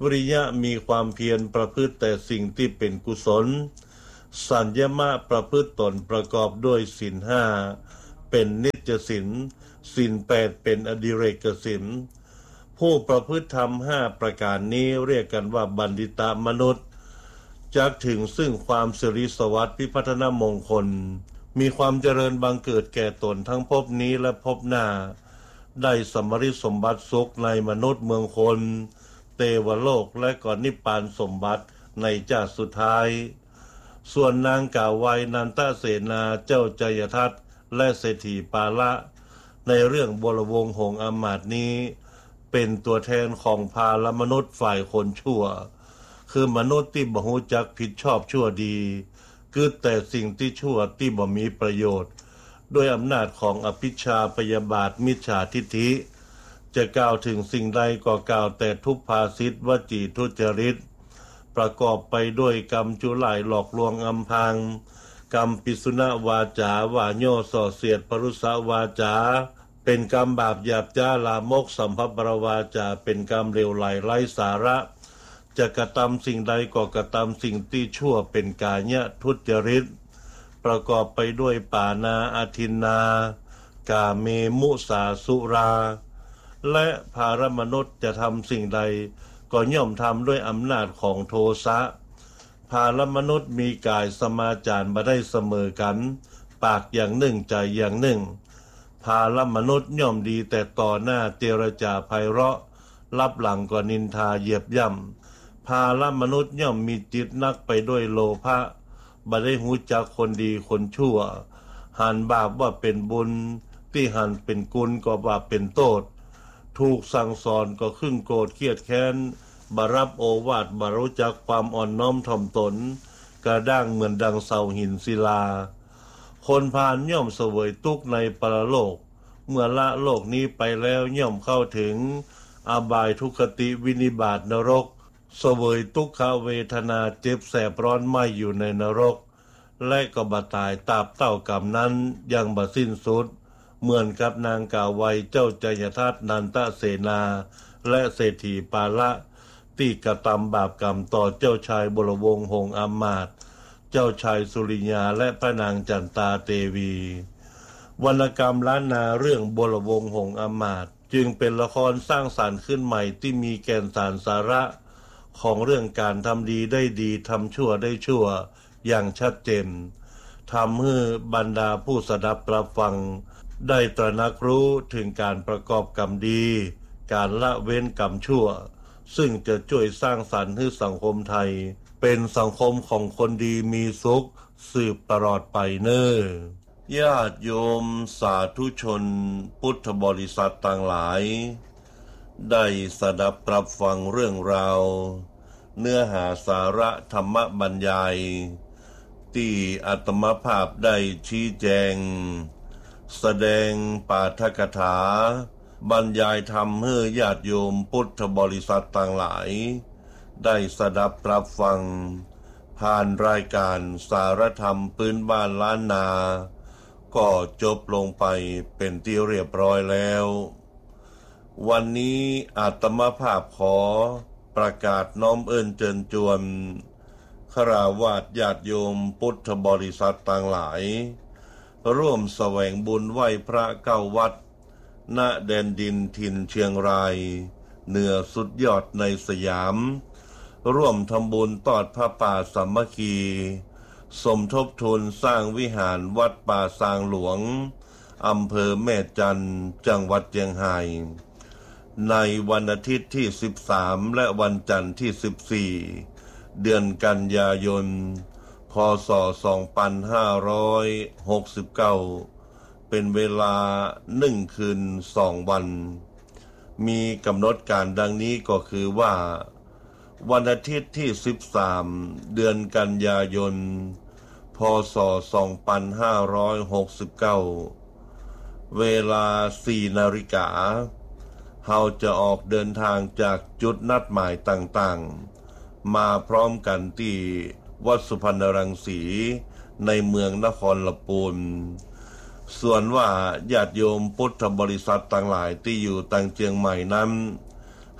วิริยะมีความเพียรประพฤติแต่สิ่งที่เป็นกุศลสัญญมะประพฤติตนประกอบด้วยศีลห้าเป็นนิจศีลศีลแปดเป็นอดิเรกศีลผู้ประพฤติธรรมห้าประการนี้เรียกกันว่าบัณฑิตมนุษย์จักถึงซึ่งความสิริสวัสดิ์พิพัฒนมงคลมีความเจริญบังเกิดแก่ตนทั้งภพนี้และภพหน้าได้สมริสมบัติสุขในมนุษย์เมืองคนเทวโลกและก่อนนิพพานสมบัติในชาติสุดท้ายส่วนนางกาไวนันตเสนาเจ้าจยทัตและเศรษฐีปาละในเรื่องบรวงหงส์อมาตย์นี้เป็นตัวแทนของพาลมนุษย์ฝ่ายคนชั่วคือมนุษย์ที่บ่ฮู้จักผิดชอบชั่วดีคือแต่สิ่งที่ชั่วที่บ่มีประโยชน์ด้วยอำนาจของอภิชาพยาบาทมิจฉาทิฏฐิจะกล่าวถึงสิ่งใดก็กล่าวแต่ทุพภาษิตวจีทุจริตประกอบไปด้วยกรรมจุลายหลอกลวงอำพรางกรรมปิสุณวาจาวาโยส่อเสียดปรุษวาจาเป็นกรรมบาปหยาบจ้าลามกสัมภปรวาจาเป็นกรรมเลวไหลไร้สาระจะกระทำสิ่งใดก็กระทำสิ่งที่ชั่วเป็นกายะทุจริตประกอบไปด้วยปานาอาทินนากาเมมุสาสุราและภารมนุษย์จะทำสิ่งใดก็ย่อมทำด้วยอำนาจของโทสะภารมนุษย์มีกายสมาจารมาได้เสมอกันปากอย่างหนึ่งใจอย่างหนึ่งภารมนุษย์ย่อมดีแต่ต่อหน้าเจรจาไพเราะรับหลังก็นินทาเหยียบย่ำภารมนุษย์ย่อมมีจิตนักไปด้วยโลภะบ่ได้หูจักคนดีคนชั่วหันบาปว่าเป็นบุญที่หันเป็นกุลก็ว่าเป็นโทษถูกสั่งสอนก็ครึ่งโกรธเครียดแค้นบารับโอวาทบารู้จักความอ่อนน้อมถ่อมตนกระด้างเหมือนดังเสาหินศิลาคนพาลย่อมเสวยทุกข์ในปรโลกเมื่อละโลกนี้ไปแล้วย่อมเข้าถึงอบายทุกขติวินิบาตนรกเสวยทุกขเวทนาเจ็บแสบร้อนไหม้อยู่ในนรกและก็บาตายตาบเต้ากรรมนั้นยังบ่สิ้นสุดเหมือนกับนางกาไวเจ้าจยทัตนันตเสนาและเศรษฐีปาละที่กระทำบาปกรรมต่อเจ้าชายบรวงหงส์อมาตย์เจ้าชายสุริยาและพระนางจันตาเทวีวรรณกรรมล้านนาเรื่องบรวงหงส์อมาตย์จึงเป็นละครสร้างสรรค์ขึ้นใหม่ที่มีแก่นสารสาระของเรื่องการทำดีได้ดีทำชั่วได้ชั่วอย่างชัดเจนทำให้บรรดาผู้สดับรับฟังได้ตระหนักรู้ถึงการประกอบกรรมดีการละเว้นกรรมชั่วซึ่งจะช่วยสร้างสรรค์ให้สังคมไทยเป็นสังคมของคนดีมีสุขสืบตลอดไปเน้อญาติโยมสาธุชนพุทธบริษัทต่างหลายได้สดับรับฟังเรื่องราวเนื้อหาสาระธรรมบรรยายที่อาตมาภาพได้ชี้แจงแสดงปาฐกถาบรรยายธรรมให้ญาติโยมพุทธบริษัทต่างหลายได้สดับรับฟังผ่านรายการสารธรรมพื้นบ้านล้านนาก็จบลงไปเป็นที่เรียบร้อยแล้ววันนี้อาตมาภาพขอประกาศน้อมเอิ้นเจิญจวนฆราวาสญาติโยมพุทธบริษัทต่างหลายร่วมแสวงบุญไหว้พระเก้าวัดณแดนดินถิ่นเชียงรายเหนือสุดยอดในสยามร่วมทำบุญตอดพระป่าสามัคคีสมทบทุนสร้างวิหารวัดป่าซางหลวงอำเภอแม่จันทร์จังหวัดเชียงรายในวันอาทิตย์ที่สิบสามและวันจันทร์ที่สิบสี่เดือนกันยายนพ.ศ. สองพันห้าร้อยหกสิบเก้าเป็นเวลาหนึ่งคืนสองวันมีกำหนดการดังนี้ก็คือว่าวันอาทิตย์ที่สิบสามเดือนกันยายนพ.ศ. สองพันห้าร้อยหกสิบเก้าเวลาสี่นาฬิกาเราจะออกเดินทางจากจุดนัดหมายต่างๆมาพร้อมกันที่วัดสุพรรณรังสีในเมืองนครลำพูนส่วนว่าญาติโยมพุทธบริษัทต่างหลายที่อยู่ต่างเชียงใหม่นั้น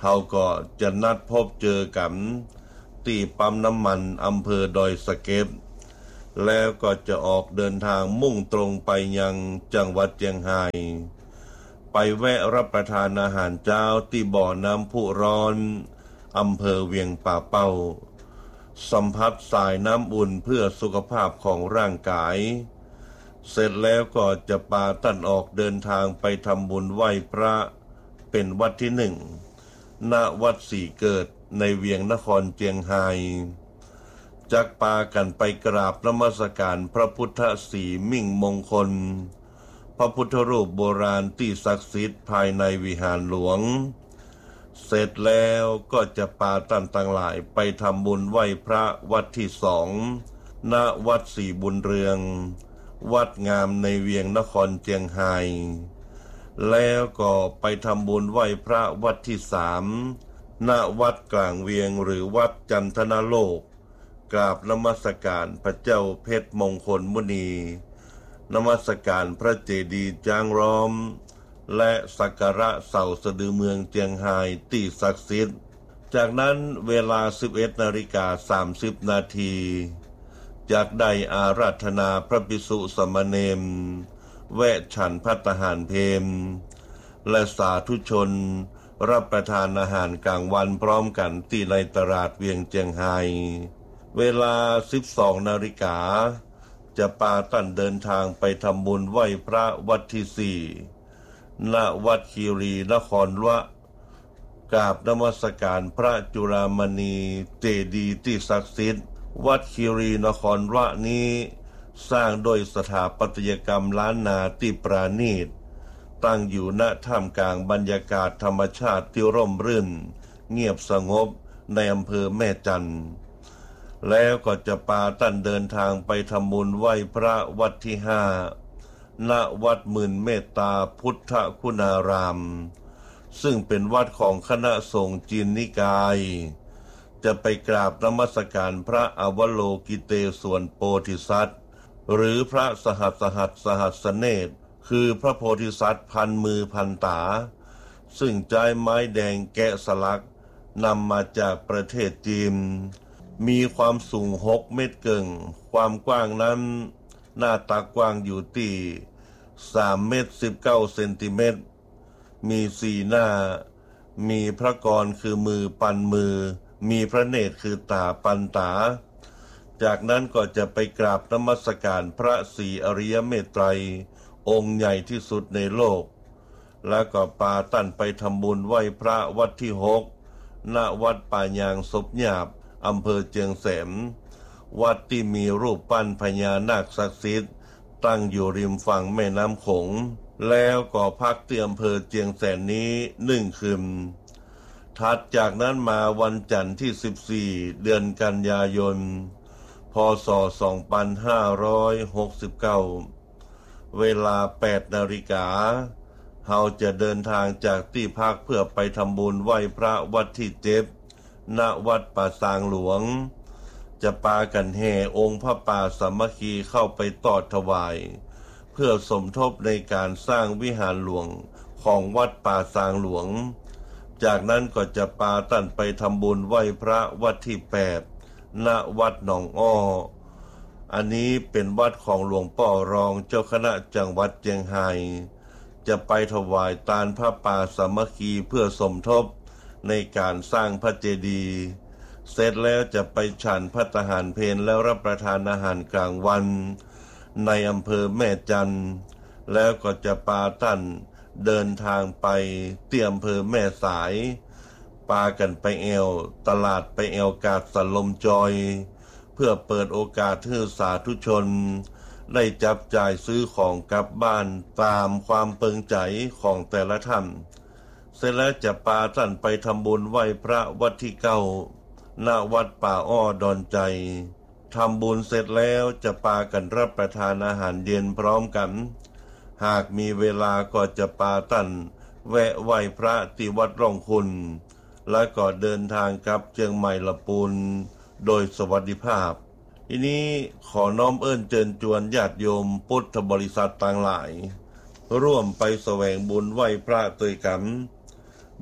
เฮาก็จะนัดพบเจอกันที่ปั๊มน้ำมันอำเภอดอยสะเก็ดแล้วก็จะออกเดินทางมุ่งตรงไปยังจังหวัดเชียงรายไปแวะรับประทานอาหารเช้าที่บ่อน้ำพุร้อนอำเภอเวียงป่าเป้าสัมผัสสายน้ำอุ่นเพื่อสุขภาพของร่างกายเสร็จแล้วก็จะปาตั้นออกเดินทางไปทำบุญไหว้พระเป็นวัดที่หนึ่งณวัดสี่เกิดในเวียงนครเชียงรายจักปากันไปกราบนมัสการพระพุทธสีมิ่งมงคลพระพุทธรูปโบราณที่ศักดิ์สิทธิ์ภายในวิหารหลวงเสร็จแล้วก็จะปาตั้นต่างหลายไปทำบุญไหว้พระวัดที่สองณวัดสี่บุญเรืองวัดงามในเวียงนครเชียงรายแล้วก็ไปทำบุญไหว้พระวัดที่สามณวัดกลางเวียงหรือวัดจันทนโลกกราบนมัสการพระเจ้าเพชรมงคลมุนีนมัสการพระเจดีย์จางร้อมและสักการะเสาสะดือเมืองเชียงรายที่ศักดิ์สิทธิ์จากนั้นเวลา สิบเอ็ดนาฬิกาสามสิบนาทีจากได้อาราธนาพระภิกษุสามเณรแวะฉันภัตตาหารเพลและสาธุชนรับประทานอาหารกลางวันพร้อมกันที่ในตลาดเวียงเชียงรายเวลา สิบสองนาฬิกาจะปาตั้นเดินทางไปทำบุญไหว้พระวัดที่สี่ณวัดคีรีนครวะกราบนมัสการพระจุฬามณีเจดีย์ที่ศักดิ์สิทธิ์วัดคีรีนครวะนี้สร้างโดยสถาปัตยกรรมล้านนาที่ปราณีตตั้งอยู่ณท่ามกลางบรรยากาศธรรมชาติที่ร่มรื่นเงียบสงบในอำเภอแม่จันทร์แล้วก็จะปาตั้นเดินทางไปทำบุญไหว้พระวัดที่ห้าณวัดหมื่นเมตตาพุทธคุณารามซึ่งเป็นวัดของคณะสงฆ์จีนนิกายจะไปกราบนมัสการพระอวโลกิเตศวรโพธิสัตว์หรือพระสหัสสหัสสหัสเนตรคือพระโพธิสัตว์พันมือพันตาซึ่งใช้ไม้แดงแกะสลักนำมาจากประเทศจีนมีความสูงหกเมตรเกิงความกว้างนั้นหน้าตักกว้างอยู่ที่สามเมตรสิบเก้าเซนติเมตรมีสี่หน้ามีพระกรคือมือปันมือมีพระเนตรคือตาปันตาจากนั้นก็จะไปกราบนมัสการพระศรีอริยเมตไตรองค์ใหญ่ที่สุดในโลกแล้วก็ปาตั้นไปทำบุญไหว้พระวัดที่หกณวัดป่ายางศพหยาบอำเภอเจียงแสนวัดที่มีรูปปั้นพญานาคศักดิ์สิทธิ์ตั้งอยู่ริมฝั่งแม่น้ำโขงแล้วก็พักที่อำเภอเจียงแสนนี้หนึ่งคืนถัดจากนั้นมาวันจันทร์ที่สิบสี่เดือนกันยายนพ.ศ. สองพันห้าร้อยหกสิบเก้าเวลาแปดนาฬิกาเฮาจะเดินทางจากที่พักเพื่อไปทำบุญไหว้พระวัดที่เจ็ดณวัดป่าซางหลวงจะปากันแห่องค์พระป่าสามัคคีเข้าไปตอดถวายเพื่อสมทบในการสร้างวิหารหลวงของวัดป่าซางหลวงจากนั้นก็จะปาตั้นไปทำบุญไหว้พระวัดที่แปดณวัดหนองอ้ออันนี้เป็นวัดของหลวงพ่อรองเจ้าคณะจังหวัดเชียงรายจะไปถวายทานพระป่าสามัคคีเพื่อสมทบในการสร้างพระเจดีย์เสร็จแล้วจะไปฉันภัตตาหารเพลแล้วรับประทานอาหารกลางวันในอำเภอแม่จันทร์แล้วก็จะปาตั้นเดินทางไปที่อำเภอแม่สายปากันไปแอวตลาดไปแอวกาดสลมจอยเพื่อเปิดโอกาสให้สาธุชนได้จับจ่ายซื้อของกลับบ้านตามความเปิงใจของแต่ละท่านเสร็จแล้วจะปาตั้นไปทำบุญไหว้พระวัดที่เก้าณวัดป่าอ้อดอนใจทำบุญเสร็จแล้วจะปากันรับประทานอาหารเย็นพร้อมกันหากมีเวลาก็จะปาตั้นแวะไหว้พระที่วัดร่องคุณและก็เดินทางกลับเชียงใหม่ละปูนโดยสวัสดิภาพทีนี้ขอน้อมเอิ้นเจิญจวนญาติโยมพุทธบริษัทต่างหลายร่วมไปแสวงบุญไหว้พระด้วยกัน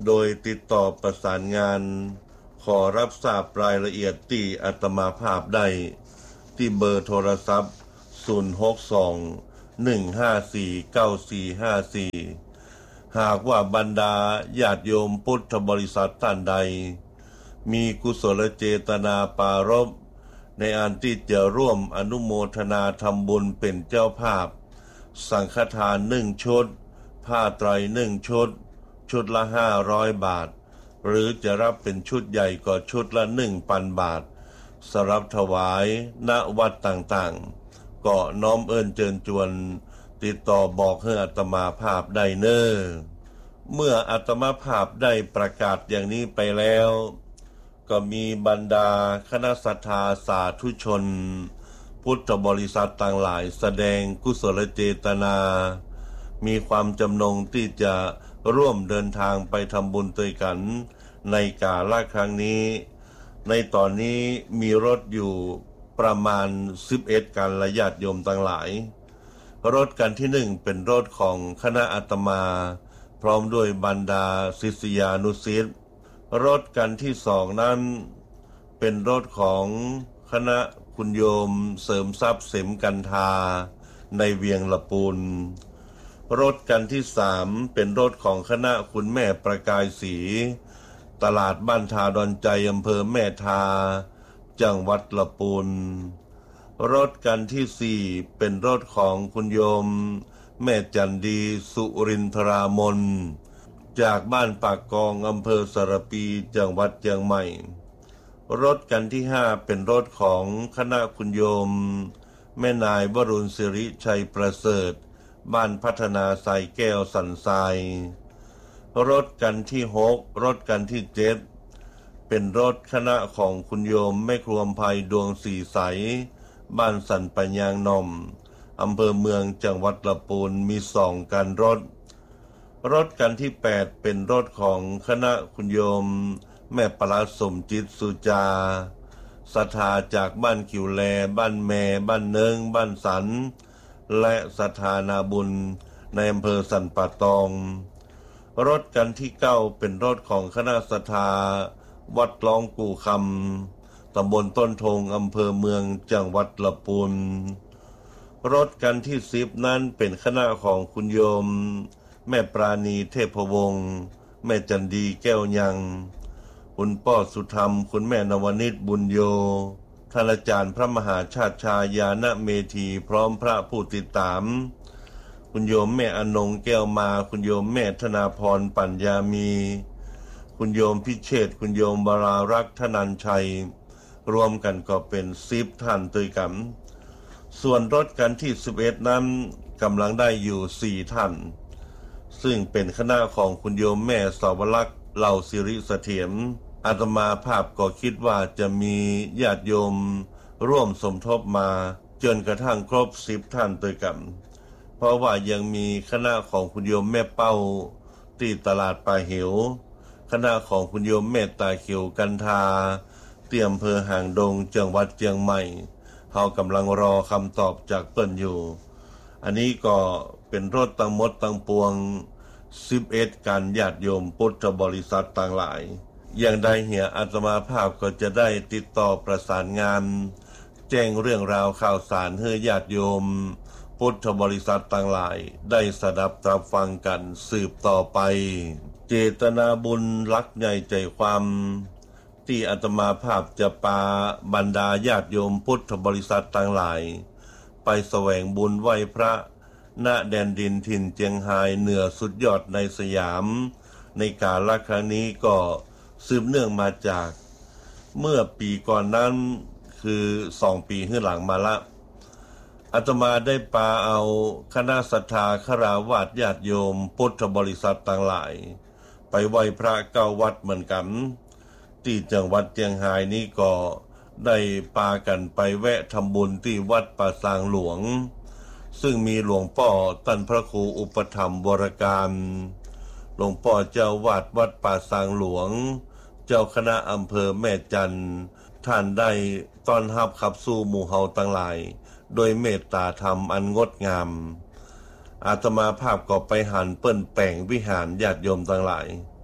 โดยติดต่อประสานงานขอรับทราบรายละเอียดที่อาตมาภาพได้ที่เบอร์โทรศัพท์ศูนย์ หก สอง หนึ่ง ห้า สี่ เก้า สี่ ห้า สี่หากว่าบรรดาญาติโยมพุทธบริษัทท่านใดมีกุศลเจตนาปรารภในอันที่จะร่วมอนุโมทนาทำบุญเป็นเจ้าภาพสังฆทานหนึ่งชุดผ้าไตรหนึ่งชุดชุดละห้าร้อยบาทหรือจะรับเป็นชุดใหญ่ก็ชุดละหนึ่งพันบาทสำหรับถวายณวัดต่างๆก็น้อมเอิญเจิญจวนติดต่อบอกให้อาตมาภาพได้เน้อเมื่ออาตมาภาพได้ประกาศอย่างนี้ไปแล้วก็มีบรรดาคณะศรัทธาสาธุชนพุทธบริษัทต่างหลายแสดงกุศลเจตนามีความจำนงที่จะร่วมเดินทางไปทำบุญด้วยกันในกาลครั้งนี้ในตอนนี้มีรถอยู่ประมาณสิบเอ็ดคันและญาติโยมต่างหลายรถคันที่หนึ่งเป็นรถของคณะอาตมาพร้อมด้วยบรรดาศิษยานุศิษย์รถคันที่สองนั้นเป็นรถของคณะคุณโยมเสริมทรัพย์เสมกันทาในเวียงละปูนรถคันที่สามเป็นรถของคณะคุณแม่ประกายศรีตลาดบ้านทาดอนใจอำเภอแม่ทาจังหวัดละปูนรถคันที่สี่เป็นรถของคุณโยมแม่จันดีสุรินทรามนจากบ้านปากกองอำเภอสระปีจังหวัดเชียงใหม่รถคันที่ห้าเป็นรถของคณะคุณโยมแม่นายวรุณศิริชัยประเสริฐบ้านพัฒนาสายแก้วสันทรายรถคันที่หกรถคันที่เจ็ดเป็นรถคณะของคุณโยมแม่ครัวภัยดวงสีใสบ้านสันปัญญางนมอำเภอเมืองจังหวัดลำพูนมีสองคันรถรถคันที่แปดเป็นรถของคณะคุณโยมแม่ปราสมจิตสุจาศรัทธาจากบ้านคิวแลบ้านแม่บ้านเนิงบ้านสันและศรัทธานาบุญในอำเภอสันป่าตองรถคันที่เก้าเป็นรถของคณะศรัทธาวัดล้องกู่คำตำบลต้นทงอำเภอเมืองจังหวัดลำพูนรถคันที่สิบนั้นเป็นคณะของคุณโยมแม่ปราณีเทพวงศ์แม่จันดีแก้วยังคุณป้อสุธรรมคุณแม่นวนิชบุญโยท่านอาจารย์พระมหาชาติชายาณเมธีพร้อมพระผู้ติดตามคุณโยมแม่อนงแก้วมาคุณโยมแม่ธนาพรปัญญามีคุณโยมพิเชษคุณโยมบารารักษ์ธนัญชัยรวมกันก็เป็นสิบท่านด้วยกันส่วนรถคันที่สิบเอ็ดนั้นกำลังได้อยู่สี่ท่านซึ่งเป็นคณะของคุณโยมแม่สาวลักษณ์เหล่าสิริเสถียรอาตมาภาพก็คิดว่าจะมีญาติโยมร่วมสมทบมาจนกระทั่งครบสิบท่านด้วยกันเพราะว่ายังมีคณะของคุณโยมแม่เป้าที่ตลาดป่าเหวคณะของคุณโยมแม่ตาเขียวกันทาที่อำเภอหางดงจังหวัดเชียงใหม่เรากำลังรอคำตอบจากเปิ้นอยู่อันนี้ก็เป็นรถตั้งหมดตั้งปวงสิบเอ็ดการญาติโยมพุทธบริษัทต่างหลายอย่างใดเหียอาตมาภาพก็จะได้ติดต่อประสานงานแจ้งเรื่องราวข่าวสารให้ญาติโยมพุทธบริษัทต่างหลายได้สดับตรับฟังกันสืบต่อไปเจตนาบุญรักใหญ่ใจความที่อาตมาภาพจะปาบรรดาญาติโยมพุทธบริษัทต่างหลายไปแสวงบุญไหว้พระณแดนดินถิ่นเจียงไฮ้เหนือสุดยอดในสยามในกาลครั้งนี้ก็สืบเนื่องมาจากเมื่อปีก่อนนั้นคือสองปีขึ้นหลังมาละอาตมาได้ปาเอาคณะศรัทธาคฤหัสถ์ญาติโยมพุทธบริษัทต่างหลายไปไหว้พระเก้าวัดเหมือนกันที่จังหวัดเจียงไฮ้นี้ก็ได้ปากันไปแวะทำบุญที่วัดป่าซางหลวงซึ่งมีหลวงพ่อท่านพระครูอุปถัมภ์วรการหลวงพ่อเจ้าวาดวัดป่าซางหลวงเจ้าคณะอำเภอแม่จันทร์ท่านได้ต้อนรับขับสู่หมู่เฮาทั้งหลายโดยเมตตาธรรมอันงดงามอาตมาภาพก็ไปหันเปิ้นแป่งวิหารญาติโยมทั้งหลาย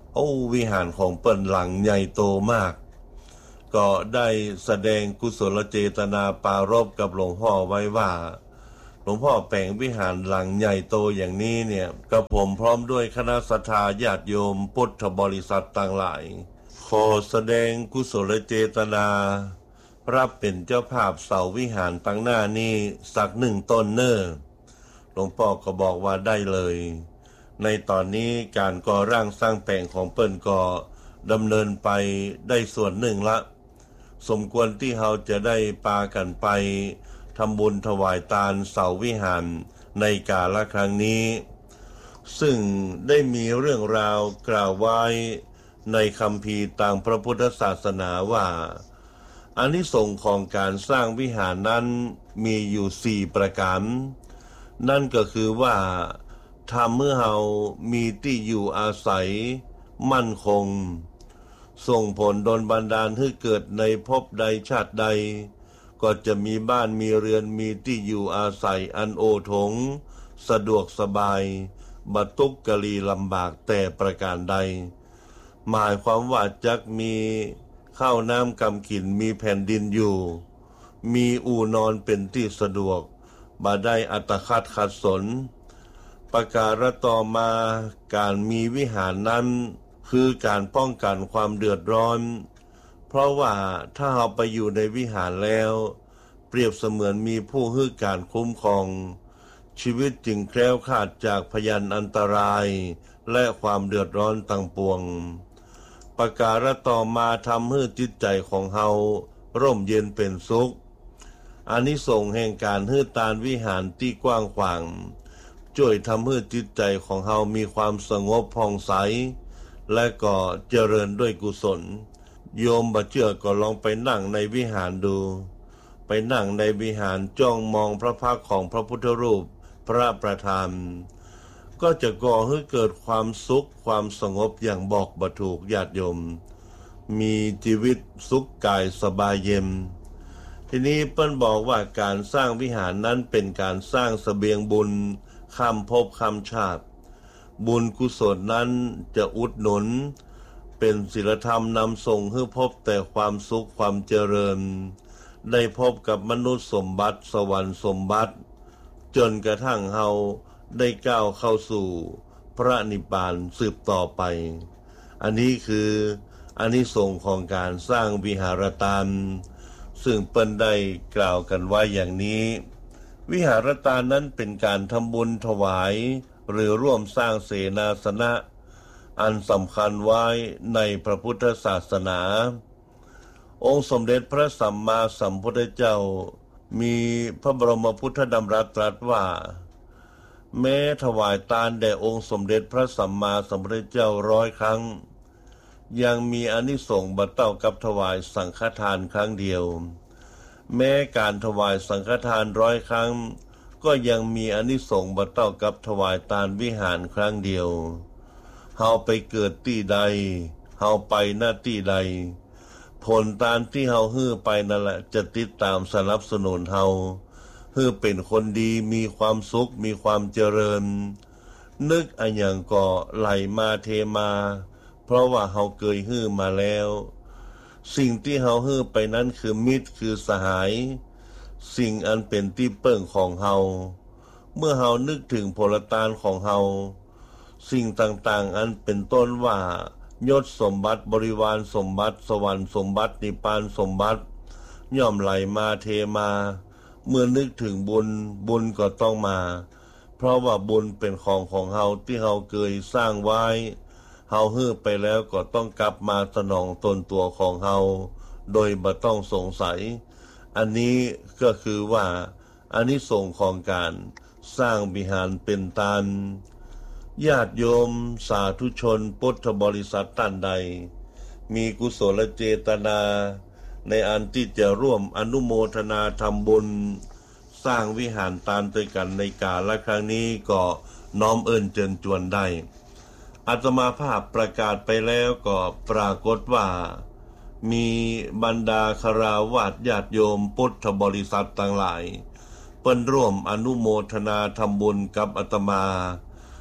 โอ้วิหารของเปิ้นหลังใหญ่โตมากก็ได้แสดงกุศลเจตนาปรารภกับหลวงพ่อไว้ว่าหลวงพ่อแปลงวิหารหลังใหญ่โตอย่างนี้เนี่ยกับผมพร้อมด้วยคณะศรัทธาญาติโยมพุทธบริษัทต่างหลายขอแสดงกุศลเจตนารับเป็นเจ้าภาพเสาวิหารตั้งหน้านี้สักหนึ่งต้นเนอหลวงพ่อก็บอกว่าได้เลยในตอนนี้การก่อร่างสร้างแปลงของเปิ้นก็ดำเนินไปได้ส่วนหนึ่งละสมควรที่เราจะได้ปากันไปทำบุญถวายทานเสาวิหารในกาลครั้งนี้ซึ่งได้มีเรื่องราวกล่าวไว้ในคัมภีร์ตามพระพุทธศาสนาว่าอานิสงส์ของการสร้างวิหารนั้นมีอยู่สี่ประการนั่นก็คือว่าทำเมื่อเรามีที่อยู่อาศัยมั่นคงส่งผลดลบันดาลให้เกิดในภพใดชาติใดก็จะมีบ้านมีเรือนมีที่อยู่อาศัยอันโอทงสะดวกสบายบัตุกกะลีลำบากแต่ประการใดหมายความว่าจักมีข้าวน้ำกำกินมีแผ่นดินอยู่มีอู่นอนเป็นที่สะดวกบ่ได้อัตคัดขัดสนประการต่อมาการมีวิหารนั้นคือการป้องกันความเดือดร้อนเพราะว่าถ้าเราไปอยู่ในวิหารแล้วเปรียบเสมือนมีผู้ให้การคุ้มครองชีวิตจึงแคล้วคลาดจากพยันอันตรายและความเดือดร้อนต่างปวงประการต่อมาทำให้จิตใจของเราร่มเย็นเป็นสุขอานิสงส์แห่งการให้ทานวิหารที่กว้างขวางช่วยทำให้จิตใจของเรามีความสงบผ่องใสและก็เจริญด้วยกุศลโยมบ่เชื่อก็ลองไปนั่งในวิหารดูไปนั่งในวิหารจ้องมองพระพักตร์ของพระพุทธรูปพระประธานก็จะก่อให้เกิดความสุขความสงบอย่างบอกบ่ถูกญาติโยมมีชีวิตสุขกายสบายเย็นทีนี้เปิ้นบอกว่าการสร้างวิหารนั้นเป็นการสร้างเสบียงบุญข้ามภพข้ามชาติบุญกุศลนั้นจะอุดหนุนเป็นศีลธรรมนำส่งให้พบแต่ความสุขความเจริญได้พบกับมนุษย์สมบัติสวรรค์สมบัติจนกระทั่งเฮาได้ก้าวเข้าสู่พระนิพพานสืบต่อไปอันนี้คืออานิสงส์ของการสร้างวิหารทานซึ่งเปิ้นได้กล่าวกันไว้อย่างนี้วิหารทานนั้นเป็นการทำบุญถวายหรือร่วมสร้างเสนาสนะอันสำคัญไว้ในพระพุทธศาสนาองค์สมเด็จพระสัมมาสัมพุทธเจ้ามีพระบรมพุทธดำรัสตรัสว่าแม้ถวายทานแด่องค์สมเด็จพระสัมมาสัมพุทธเจ้าร้อยครั้งยังมีอานิสงส์บ่เท่ากับถวายสังฆทานครั้งเดียวแม้การถวายสังฆทานร้อยครั้งก็ยังมีอานิสงส์บ่เท่ากับถวายทานวิหารครั้งเดียวเฮาไปเกิดที่ใดเฮาไปหน้าที่ใดผลทานที่เฮาฮื้อไปนั่นแหละจะติดตามสนับสนุนเฮาฮื้อเป็นคนดีมีความสุขมีความเจริญนึกอันหยังก็ไหลมาเทมาเพราะว่าเฮาเคยฮื้อมาแล้วสิ่งที่เฮาฮื้อไปนั้นคือมิตรคือสหายสิ่งอันเป็นที่เปิ้งของเฮาเมื่อเฮานึกถึงผลทานของเฮาสิ่งต่างๆอันเป็นต้นว่ายศสมบัติบริวารสมบัติสวรรค์สมบัตินิพพานสมบัติย่อมไหลมาเทมาเมื่อนึกถึงบุญบุญก็ต้องมาเพราะว่าบุญเป็นของของเฮาที่เฮาเคยสร้างไว้เฮาฮื้อไปแล้วก็ต้องกลับมาสนองตนตัวของเฮาโดยบ่ต้องสงสัยอันนี้ก็คือว่าอานิสงส์ของการสร้างวิหารเป็นทานญาติโยมสาธุชนพุทธบริษัทท่านใดมีกุศลเจตนาในอันที่จะร่วมอนุโมทนาทำบุญสร้างวิหารทานด้วยกันในกาลครั้งนี้ก็น้อมเอิ้นเชิญชวนได้อาตมาภาพประกาศไปแล้วก็ปรากฏว่ามีบรรดาคฤหัสถ์ญาติโยมพุทธบริษัทต่างหลายเปิ้นร่วมอนุโมทนาทำบุญกับอาตมา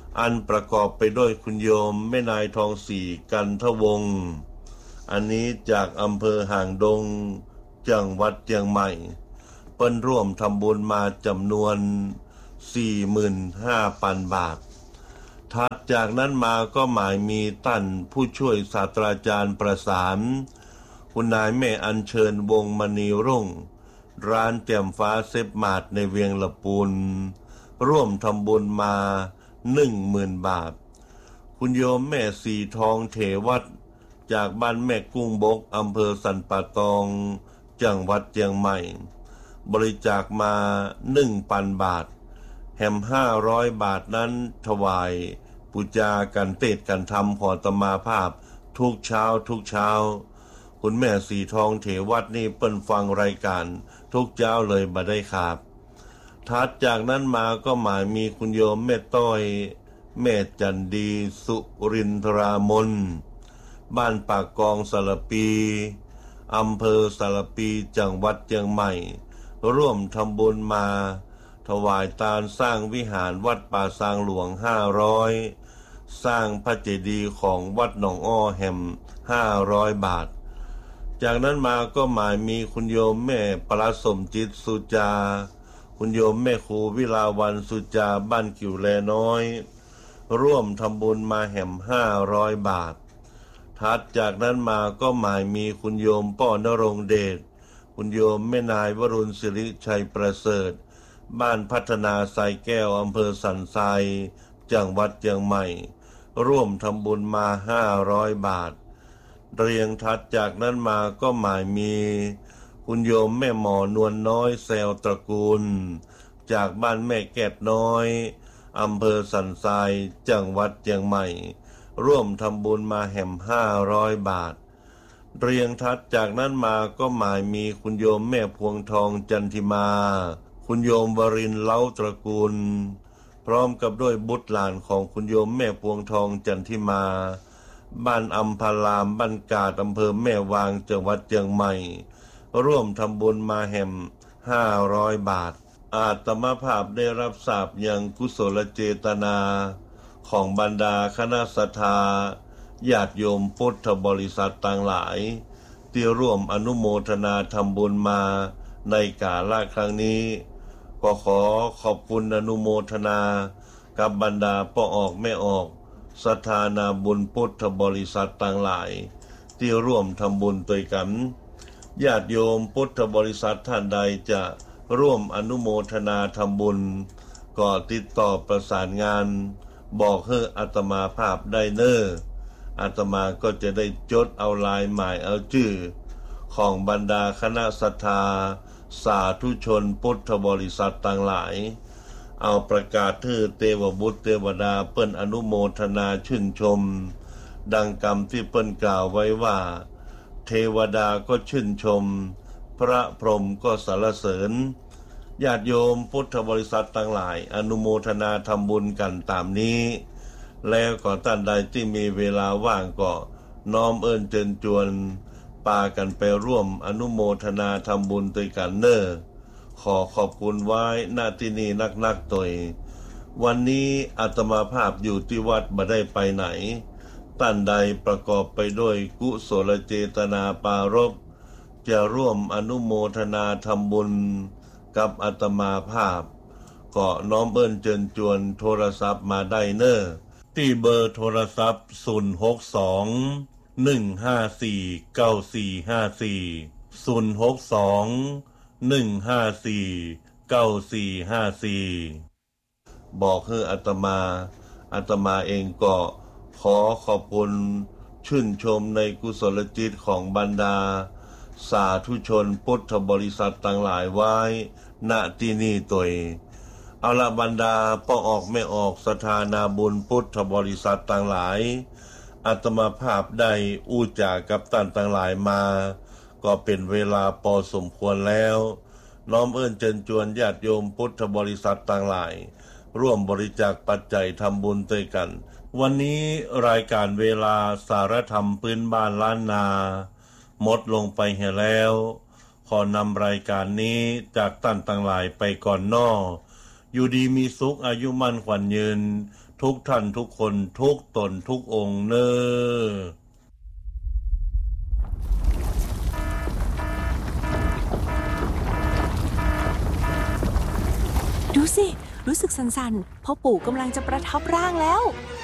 อันประกอบไปด้วยคุณโยมแม่นายทองศรีกันทวงศ์อันนี้จากอำเภอห่างดงจังหวัดเชียงใหม่เปิ้นร่วมทำบุญมาจำนวน สี่หมื่นห้าพัน บาทถัดจากนั้นมาก็หมายมีท่านผู้ช่วยศาสตราจารย์ประสานคุณนายแม่อัญเชิญวงมณีรุ่งร้านเตี่ยมฟ้าเซฟมาดในเวียงละปูนร่วมทำบุญมาหนึ่งหมื่นบาทคุณโยมแม่สีทองเถวัดจากบ้านแม่กุ้งบกอำเภอสันป่าตองจังหวัดเชียงใหม่บริจาคมาหนึ่งพันบาทแหมห้าร้อยบาทนั้นถวายปูจากันเทศกันธรรมขอตมาภาพทุกเช้าทุกเช้าคุณแม่สีทองเถวัดนี่เปิ้นฟังรายการทุกเช้าเลยบ่ได้ขาดถัดจากนั้นมาก็หมายมีคุณโยมแม่ต้อยแม่จันดีสุรินทรามนบ้านปากกองสารปีอำเภอสารปีจังหวัดเชียงใหม่ร่วมทำบุญมาถวายทานสร้างวิหารวัดป่าซางหลวงห้าร้อยสร้างพระเจดีย์ของวัดหนองอ้อแหมห้าร้อยบาทจากนั้นมาก็หมายมีคุณโยมแม่ปราสมจิตสุจาคุณโยมแม่ครูวิลาวันสุจาบ้านกิ่วแลน้อยร่วมทำบุญมาแหมห้าร้อยบาทถัดจากนั้นมาก็หมายมีคุณโยมป้อนรงเดชคุณโยมแม่นายวรุณศิริชัยประเสริฐบ้านพัฒนาไซแก้วอำเภอสันทรายจังหวัดเชียงใหม่ร่วมทำบุญมาห้าร้อยบาทเรียงถัดจากนั้นมาก็หมายมีคุณโยมแม่หมอนวลน้อยแซวตระกูลจากบ้านแม่แกดน้อยอำเภอสันทรายจังหวัดเชียงใหม่ร่วมทำบุญมาแหมห้าร้อยบาทเรียงถัดจากนั้นมาก็หมายมีคุณโยมแม่พวงทองจันทิมาคุณโยมวรินทร์เล้าตระกูลพร้อมกับด้วยบุตรหลานของคุณโยมแม่พวงทองจันทิมาบ้านอัมพารามบ้านกาดอำเภอแม่วางจังหวัดเชียงใหม่ร่วมทำบุญมาแหมห้าร้อยบาทอาตมาภาพได้รับทราบอย่างกุศลเจตนาของบรรดาคณะศรัทธาญาติโยมพุทธบริษัทต่างหลายที่ร่วมอนุโมทนาทำบุญมาในกาลครั้งนี้ก็ขอขอบคุณอนุโมทนากับบรรดาพ่อออกแม่ออกศรัทธานาบุญพุทธบริษัทต่างหลายที่ร่วมทำบุญด้วยกันญาติโยมพุทธบริษัทท่านใดจะร่วมอนุโมทนาทำบุญก็ติดต่อประสานงานบอกให้อาตมาภาพได้เน้ออาตมาก็จะได้จดเอาลายหมายเอาชื่อของบรรดาคณะศรัทธาสาธุชนพุทธบริษัทต่างหลายเอาประกาศทื่อเทวบุตรเทวดาเปิ้นอนุโมทนาชื่นชมดังกรรมที่เปิ้นกล่าวไว้ว่าเทวดาก็ชื่นชมพระพรหมก็สรรเสริญญาติโยมพุทธบริษัทต่างหลายอนุโมทนาทำบุญกันตามนี้แล้วก็ท่านใดที่มีเวลาว่างก็น้อมเอิ้นเชิญชวนปากันไปร่วมอนุโมทนาทำบุญด้วยกันเน้อขอขอบคุณไว้หน้าที่นี้นักๆตัววันนี้อาตมาภาพอยู่ที่วัดบ่ได้ไปไหนท่านใดประกอบไปด้วยกุศลเจตนาปารภจะร่วมอนุโมทนาทำบุญกับอาตมาภาพก็น้อมเอิ้นเชิญชวนโทรศัพท์มาได้เน้อที่เบอร์โทรศัพท์ศูนย์ หก สอง หนึ่ง ห้า สี่ เก้า สี่ ห้า สี่ ศูนย์ หก สอง หนึ่ง ห้า สี่ เก้า สี่ ห้า สี่บอกให้อาตมาอาตมาเองก็ขอขอบคุณชื่นชมในกุศลจิตของบรรดาสาธุชนพุทธบริษัทต่างหลายไว้ณที่นี่ตัวเอาละบรรดาพ่อออกไม่ออกศรัทธานาบุญพุทธบริษัทต่างหลายอาตมาภาพได้อู้จากับท่านต่างหลายมาก็เป็นเวลาพอสมควรแล้วน้อมเอิ้นเชิญชวนญาติโยมพุทธบริษัทต่างหลายร่วมบริจาคปัจจัยทำบุญด้วยกันวันนี้รายการเวลาสารธรรมพื้นบ้านล้านนาหมดลงไปเหี่ยแล้วขอนำรายการนี้จากท่านต่างหลายไปก่อนนออยู่ดีมีสุขอายุมั่นขวัญยืนทุกท่านทุกคนทุกตนทุกองค์เนอดูสิรู้สึกสั่นๆพ่อปู่กำลังจะประทับร่างแล้ว